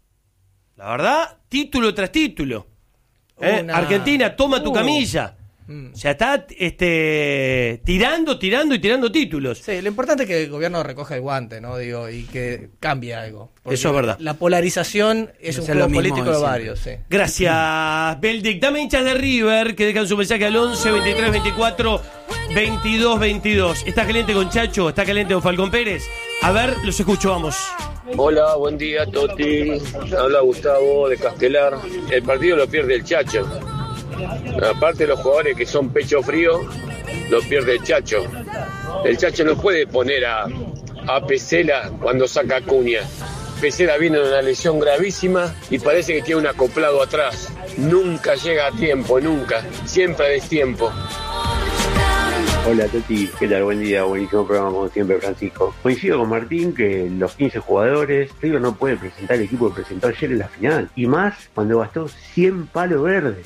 Speaker 1: La verdad, título tras título. ¿Eh?
Speaker 17: Una...
Speaker 1: Argentina, toma tu
Speaker 17: uh.
Speaker 1: camilla.
Speaker 17: Mm.
Speaker 1: O sea, está este, tirando, tirando y tirando títulos.
Speaker 17: Sí, lo importante es que el gobierno recoja el guante, ¿no? Digo, y que cambie algo.
Speaker 1: Eso es verdad.
Speaker 17: La polarización es
Speaker 2: No
Speaker 17: un
Speaker 2: sea
Speaker 17: juego
Speaker 2: lo mismo
Speaker 17: político
Speaker 2: de
Speaker 17: de
Speaker 2: siempre.
Speaker 17: varios, sí.
Speaker 1: Gracias, Beldic. Dame hinchas de River que dejan su mensaje al once, veintitrés, veinticuatro, veintidós, veintidós. ¿Está caliente con Chacho? ¿Está caliente con Falcón Pérez? A ver, los escucho, vamos.
Speaker 19: Hola, buen día, Toti. Habla Gustavo de Castelar. El partido lo pierde el Chacho. Aparte de los jugadores que son pecho frío, lo pierde el Chacho. El Chacho no puede poner a, a Pesela cuando saca a Cunha. Pesela viene de una lesión gravísima y parece que tiene un acoplado atrás. Nunca llega a tiempo, nunca. Siempre a destiempo.
Speaker 20: Hola Toti, ¿qué tal? Buen día, buenísimo programa como siempre, Francisco. Coincido con Martín que los quince jugadores, River no puede presentar el equipo que presentó ayer en la final. Y más cuando gastó cien palos verdes.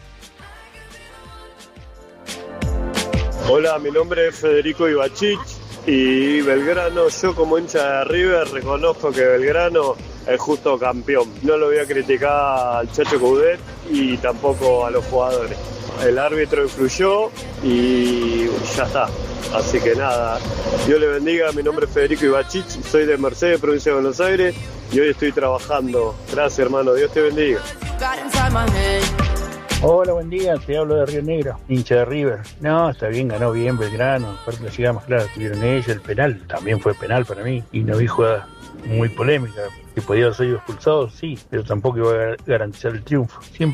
Speaker 21: Hola, mi nombre es Federico Ibachich y Belgrano, yo como hincha de River reconozco que Belgrano
Speaker 16: el justo campeón. No lo voy a criticar al Chacho Coudet y tampoco a los jugadores. El árbitro influyó y ya está. Así que nada, Dios le bendiga. Mi nombre es Federico Ibachich, soy de Mercedes, provincia de Buenos Aires, y hoy estoy trabajando. Gracias, hermano, Dios te bendiga.
Speaker 21: Hola, buen día, te hablo de Río Negro, hincha de River. No, está bien, ganó bien Belgrano, aparte la llegada más clara tuvieron ellos, el penal también fue penal para mí, y no vi jugada muy polémica, que podía haber sido expulsado, sí, pero tampoco iba a garantizar el triunfo. Siempre